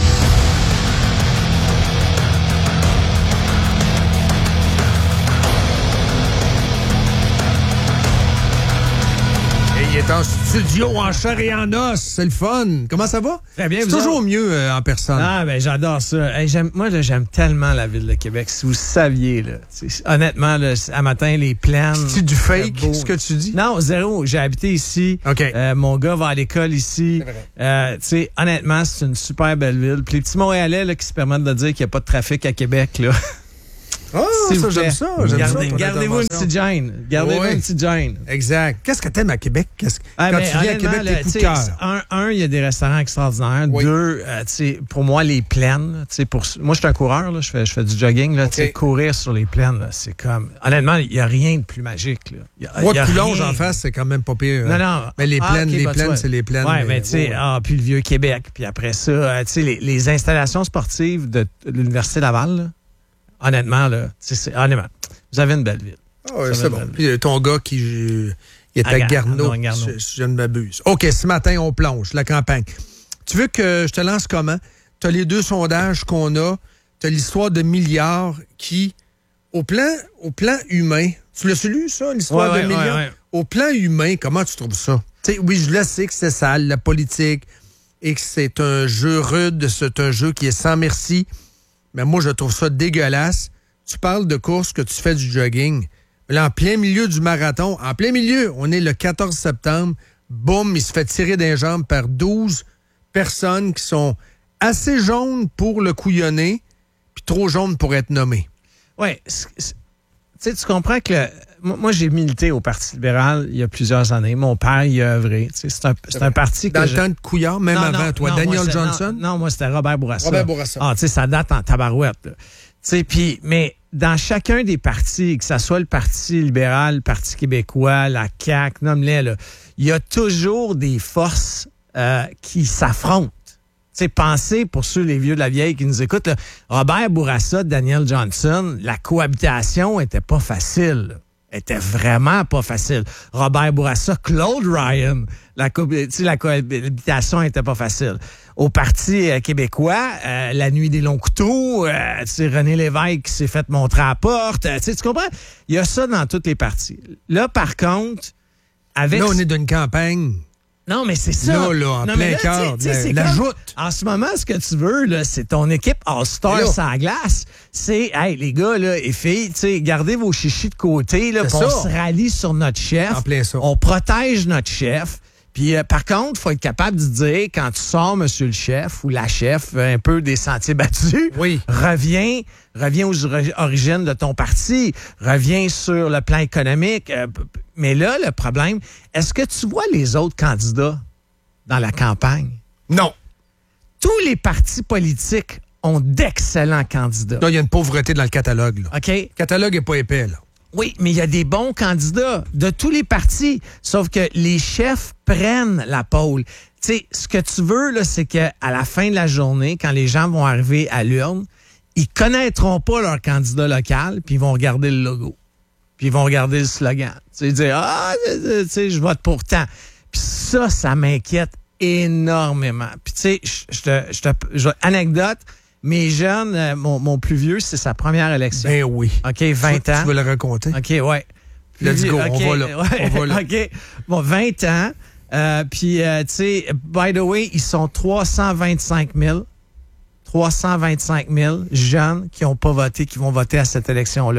Il est en studio, en chair et en os. C'est le fun. Comment ça va? Très bien. C'est toujours mieux euh, en personne. Ah, ben j'adore ça. Hey, j'aime, moi, là, j'aime tellement la ville de Québec. Si vous saviez, là. Honnêtement, là, à matin, les plaines. C'est du fake, ce que tu dis? Non, zéro. J'ai habité ici. OK. Euh, mon gars va à l'école ici. Euh, tu sais, honnêtement, c'est une super belle ville. Puis les petits Montréalais là, qui se permettent de dire qu'il n'y a pas de trafic à Québec, là. Ah, oh, ça, j'aime ça. J'aime Gardez, ça gardez-vous une petite gêne. Gardez-vous oui. une petite gêne. Exact. Qu'est-ce que t'aimes à Québec? Qu'est-ce... Ah, Quand ben, tu viens à Québec, là, tes coups de cœur? Un, un, il y a des restaurants extraordinaires. Oui. Deux, euh, pour moi, les plaines. Pour, moi, je suis un coureur. Là, je, fais, je fais du jogging. Là, okay. Courir sur les plaines, là, c'est comme... Honnêtement, il n'y a rien de plus magique. Là. Y a, moi, y a Coulonge rien... en face, c'est quand même pas pire. Non, hein? non. Mais les ah, plaines, okay, les bah, plaines, c'est les plaines. Oui, mais, mais tu sais, ouais. ah, puis le Vieux-Québec. Puis après ça, euh, tu sais, les, les installations sportives de, de l'Université Laval, là, honnêtement, là, c'est, honnêtement, vous avez une belle ville. Ah ouais, c'est bon. Puis ton gars qui il est à, à Garneau, Garneau. Si, si je ne m'abuse. OK, ce matin, on plonge, la campagne. Tu veux que je te lance comment? Tu as les deux sondages qu'on a. Tu as l'histoire de milliards qui, au plan, au plan humain, tu l'as lu, ça, l'histoire ouais, de ouais, milliards? Ouais, ouais. Au plan humain, comment tu trouves ça? T'sais, oui, je le sais que c'est sale, la politique, et que c'est un jeu rude, c'est un jeu qui est sans merci. Mais moi, je trouve ça dégueulasse. Tu parles de course que tu fais du jogging. Là, en plein milieu du marathon, en plein milieu, on est le quatorze septembre, boum, il se fait tirer des jambes par douze personnes qui sont assez jaunes pour le couillonner, puis trop jaunes pour être nommées. Oui, tu sais, tu comprends que le, moi, moi, j'ai milité au Parti libéral il y a plusieurs années. Mon père y a œuvré. C'est un, c'est un parti que Dans le je... temps de Couillard, même non, avant non, toi, non, Daniel moi, Johnson? Non, non, moi, c'était Robert Bourassa. Robert Bourassa. Ah, tu sais, ça date en tabarouette, là. Tu sais, puis, mais dans chacun des partis, que ce soit le Parti libéral, le Parti québécois, la C A Q, nomme-les, là, il y a toujours des forces euh, qui s'affrontent. Tu sais, pensez, pour ceux, les vieux de la vieille qui nous écoutent, là, Robert Bourassa, Daniel Johnson, la cohabitation était pas facile, là. Était vraiment pas facile. Robert Bourassa, Claude Ryan, la, co- la cohabitation était pas facile. Au Parti euh, québécois, euh, la nuit des longs couteaux, euh, c'est René Lévesque qui s'est fait montrer à la porte. Euh, tu comprends? Il y a ça dans toutes les parties. Là, par contre, avec... Là, on est d'une campagne. Non, mais c'est ça. Là, là, en non, plein là, cœur, t'sais, t'sais, la, la comme, joute. En ce moment, ce que tu veux, là, c'est ton équipe All-Star sur la glace. C'est, hey, les gars là, et filles, t'sais, gardez vos chichis de côté, là, on se rallie sur notre chef. En plein ça. On protège notre chef. Puis, euh, par contre, il faut être capable de dire, quand tu sors, monsieur le chef ou la chef, un peu des sentiers battus, oui. reviens, reviens aux origines de ton parti, reviens sur le plan économique. Euh, mais là, le problème, est-ce que tu vois les autres candidats dans la campagne? Non. Tous les partis politiques ont d'excellents candidats. Il y a une pauvreté dans le catalogue. Là. OK. Le catalogue n'est pas épais, là. Oui, mais il y a des bons candidats de tous les partis, sauf que les chefs prennent la pôle. Tu sais, ce que tu veux, là, c'est qu'à la fin de la journée, quand les gens vont arriver à l'urne, ils connaîtront pas leur candidat local, puis ils vont regarder le logo. Puis ils vont regarder le slogan. Tu sais, dire « Ah, tu sais, je vote pour tant. » Puis ça, ça m'inquiète énormément. Puis tu sais, je te, je te, je, anecdote, mes jeunes, euh, mon, mon plus vieux, c'est sa première élection. Ben oui. OK, vingt tu, ans. Tu veux le raconter? OK, ouais. Let's go, okay, on va là. Ouais, on va là. OK. Bon, vingt ans. Euh, puis, euh, tu sais, by the way, ils sont trois cent vingt-cinq mille. trois cent vingt-cinq mille jeunes qui n'ont pas voté, qui vont voter à cette élection-là.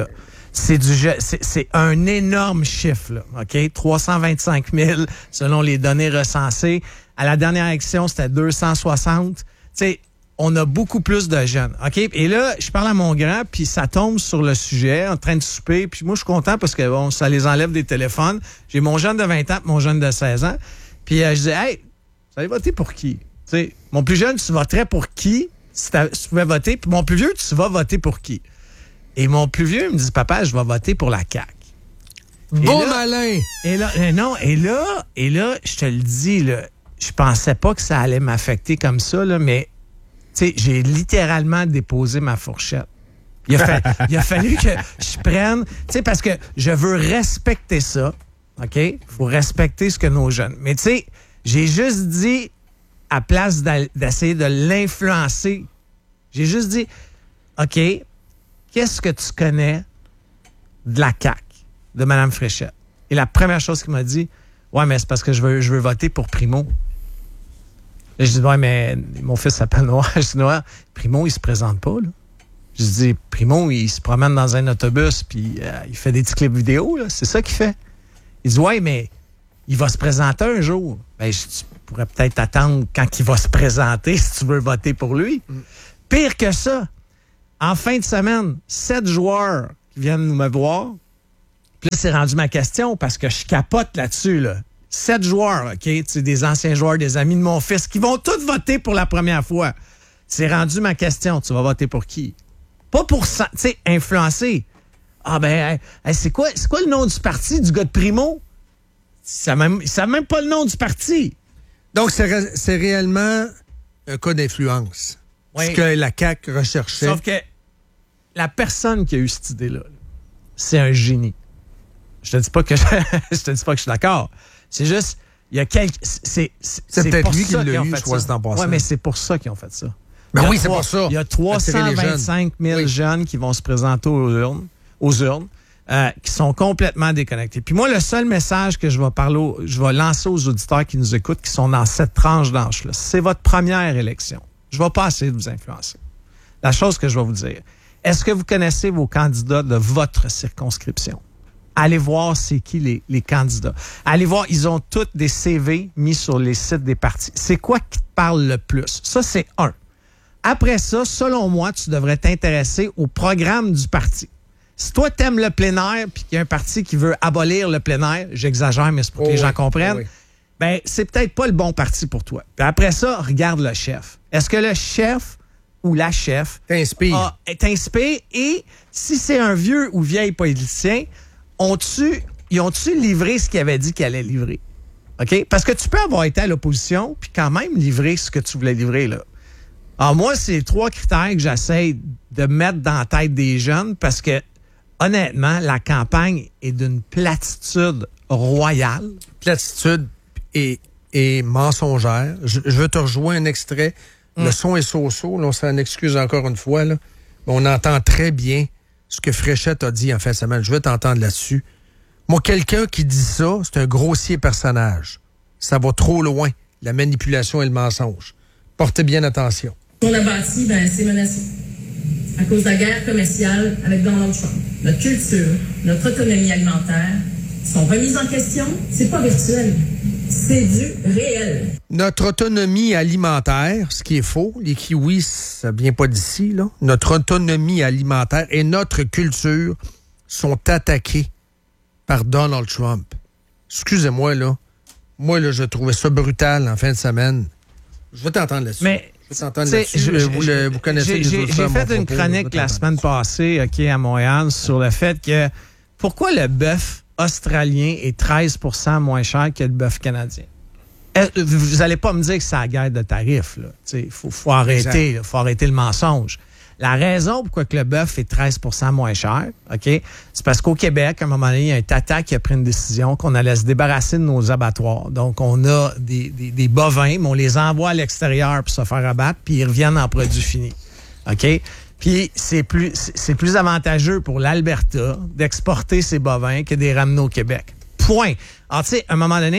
C'est du c'est, c'est un énorme chiffre, là, OK? trois cent vingt-cinq mille selon les données recensées. À la dernière élection, c'était deux cent soixante. Tu sais, on a beaucoup plus de jeunes, OK? Et là, je parle à mon grand, puis ça tombe sur le sujet, en train de souper. Puis moi, je suis content parce que bon, ça les enlève des téléphones. J'ai mon jeune de vingt ans, mon jeune de seize ans. Puis euh, je dis, hey, vous allez voter pour qui? Tu sais, mon plus jeune, tu voterais pour qui si, si tu pouvais voter? Puis mon plus vieux, tu vas voter pour qui? Et mon plus vieux me dit, papa, je vais voter pour la C A Q. Bon et là, malin! Et là, et non, et là, et là, je te le dis, là, je pensais pas que ça allait m'affecter comme ça, là, mais tu sais, j'ai littéralement déposé ma fourchette. Il a, fa- il a fallu que je prenne, tu sais, parce que je veux respecter ça, OK? Il faut respecter ce que nos jeunes. Mais tu sais, j'ai juste dit, à place d'a- d'essayer de l'influencer, j'ai juste dit, OK, qu'est-ce que tu connais de la C A Q, de Mme Fréchette? Et la première chose qu'il m'a dit, ouais, mais c'est parce que je veux, je veux voter pour Primo. Là, je dis, ouais, mais mon fils s'appelle Noir. Je dis, Noir, Primo, il se présente pas, là. Je dis, Primo, il se promène dans un autobus, puis euh, il fait des petits clips vidéo, là. C'est ça qu'il fait. Il dit, ouais, mais il va se présenter un jour. Ben, je, tu pourrais peut-être attendre quand il va se présenter si tu veux voter pour lui. Mm. Pire que ça, en fin de semaine, sept joueurs qui viennent me voir. Puis là, c'est rendu ma question parce que je capote là-dessus, là. Sept joueurs, OK? C'est des anciens joueurs, des amis de mon fils qui vont tous voter pour la première fois. C'est rendu ma question. Tu vas voter pour qui? Pas pour, tu sais, influencer. Ah ben, hey, c'est quoi, c'est quoi le nom du parti du gars de Primo? Ça même, ça même pas le nom du parti. Donc, c'est, ré- c'est réellement un cas d'influence. Oui. Ce que la C A Q recherchait. Sauf que la personne qui a eu cette idée-là, c'est un génie. Je te dis pas que je, je te dis pas que je suis d'accord. C'est juste, il y a quelques. C'est, c'est, c'est, c'est peut-être pour lui qui ça l'a ont eu, fait soit ça. en passant. Oui, mais c'est pour ça qu'ils ont fait ça. Ben oui, trois, c'est pour ça. Il y a trois cent vingt-cinq mille oui. jeunes qui vont se présenter aux urnes, aux urnes euh, qui sont complètement déconnectés. Puis moi, le seul message que je vais parler, au, je vais lancer aux auditeurs qui nous écoutent, qui sont dans cette tranche d'âge-là, c'est votre première élection. Je ne vais pas essayer de vous influencer. La chose que je vais vous dire, est-ce que vous connaissez vos candidats de votre circonscription? Allez voir c'est qui les, les candidats. Allez voir, ils ont tous des C V mis sur les sites des partis. C'est quoi qui te parle le plus? Ça, c'est un. Après ça, selon moi, tu devrais t'intéresser au programme du parti. Si toi, t'aimes le plein air puis qu'il y a un parti qui veut abolir le plein air, j'exagère, mais c'est pour que oh les oui, gens comprennent, oh oui. ben c'est peut-être pas le bon parti pour toi. Puis après ça, regarde le chef. Est-ce que le chef ou la chef t'inspire? A, t'inspire et si c'est un vieux ou vieil politicien, ont-tu, ils ont-tu livré ce qu'ils avaient dit qu'ils allaient livrer? OK? Parce que tu peux avoir été à l'opposition puis quand même livrer ce que tu voulais livrer, là. Alors moi, c'est les trois critères que j'essaie de mettre dans la tête des jeunes parce que, honnêtement, la campagne est d'une platitude royale. Platitude et, et mensongère. Je, je veux te rejoindre un extrait. Mm. Le son est so-so. Là, on s'en excuse encore une fois. Là. Mais on entend très bien ce que Fréchette a dit en fin de semaine. Je veux t'entendre là-dessus. Moi, quelqu'un qui dit ça, c'est un grossier personnage. Ça va trop loin, la manipulation et le mensonge. Portez bien attention. On a bâti, ben, c'est menacé. À cause de la guerre commerciale avec Donald Trump. Notre culture, notre autonomie alimentaire sont remises en question. C'est pas virtuel. C'est du réel. Notre autonomie alimentaire, ce qui est faux, les kiwis, ça vient pas d'ici, là. Notre autonomie alimentaire et notre culture sont attaqués par Donald Trump. Excusez-moi, là. Moi, là, je trouvais ça brutal en fin de semaine. Je vais t'entendre là-dessus. Mais, je vais t'entendre là-dessus. Je, vous, je, le, vous connaissez j'ai, les J'ai fait une propos, chronique la semaine passée, OK, à Montréal, sur le fait que pourquoi le bœuf australien est treize pour cent moins cher que le bœuf canadien. Vous n'allez pas me dire que c'est la guerre de tarifs. Il faut, faut arrêter, là, faut arrêter le mensonge. La raison pourquoi que le bœuf est treize pour cent moins cher, OK, c'est parce qu'au Québec, à un moment donné, il y a un tata qui a pris une décision qu'on allait se débarrasser de nos abattoirs. Donc, on a des, des, des bovins, mais on les envoie à l'extérieur pour se faire abattre, puis ils reviennent en produit fini. OK? Puis, c'est plus, c'est plus avantageux pour l'Alberta d'exporter ces bovins que de les ramener au Québec. Point. Alors, tu sais, à un moment donné,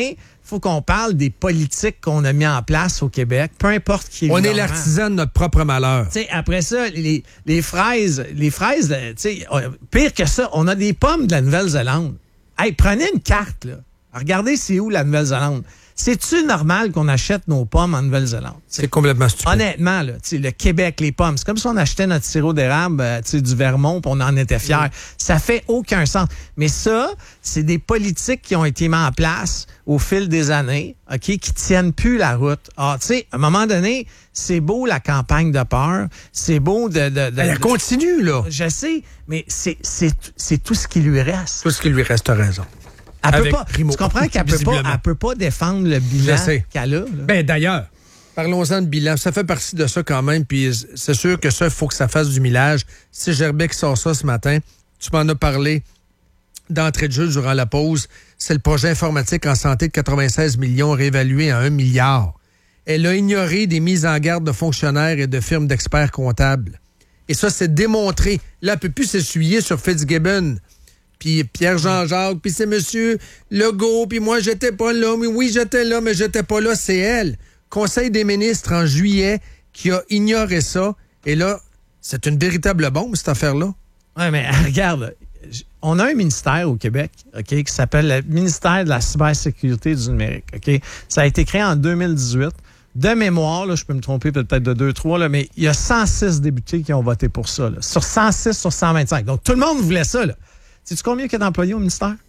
faut qu'on parle des politiques qu'on a mis en place au Québec, peu importe qui est. On le est l'artisan de notre propre malheur. T'sais, après ça, les, les fraises, les fraises, t'sais, pire que ça, on a des pommes de la Nouvelle-Zélande. Hey, prenez une carte, là. Regardez c'est où la Nouvelle-Zélande. C'est-tu normal qu'on achète nos pommes en Nouvelle-Zélande? C'est complètement stupide. Honnêtement, là, le Québec, les pommes, c'est comme si on achetait notre sirop d'érable euh, du Vermont puis on en était fiers. Oui. Ça fait aucun sens. Mais ça, c'est des politiques qui ont été mises en place au fil des années, OK, qui tiennent plus la route. Ah, tu sais, à un moment donné, c'est beau la campagne de peur, c'est beau de... de, de Elle de, continue, là. Je sais, mais c'est, c'est, c'est tout ce qui lui reste. Tout ce qui lui reste, t'as raison. Elle peut pas, tu comprends qu'elle peut pas, elle peut pas défendre le bilan qu'elle a. Là. Ben d'ailleurs, parlons-en de bilan. Ça fait partie de ça quand même. Puis c'est sûr que ça, il faut que ça fasse du millage. Si Gerbet qui sort ça ce matin, tu m'en as parlé d'entrée de jeu durant la pause. C'est le projet informatique en santé de quatre-vingt-seize millions réévalué à un milliard. Elle a ignoré des mises en garde de fonctionnaires et de firmes d'experts comptables. Et ça, c'est démontré. Là, elle ne peut plus s'essuyer sur Fitzgibbon. Puis Pierre-Jean-Jacques, puis c'est monsieur Legault, puis moi, j'étais pas là. Mais oui, j'étais là, mais j'étais pas là. C'est elle. Conseil des ministres en juillet qui a ignoré ça. Et là, c'est une véritable bombe, cette affaire-là. Oui, mais regarde, on a un ministère au Québec, OK, qui s'appelle le ministère de la cybersécurité du numérique, OK? Ça a été créé en deux mille dix-huit. De mémoire, là, je peux me tromper peut-être de deux, trois, là, mais il y a cent six députés qui ont voté pour ça. Là, sur cent six sur cent vingt-cinq. Donc, tout le monde voulait ça, là. Sais-tu combien il y a d'employés au ministère?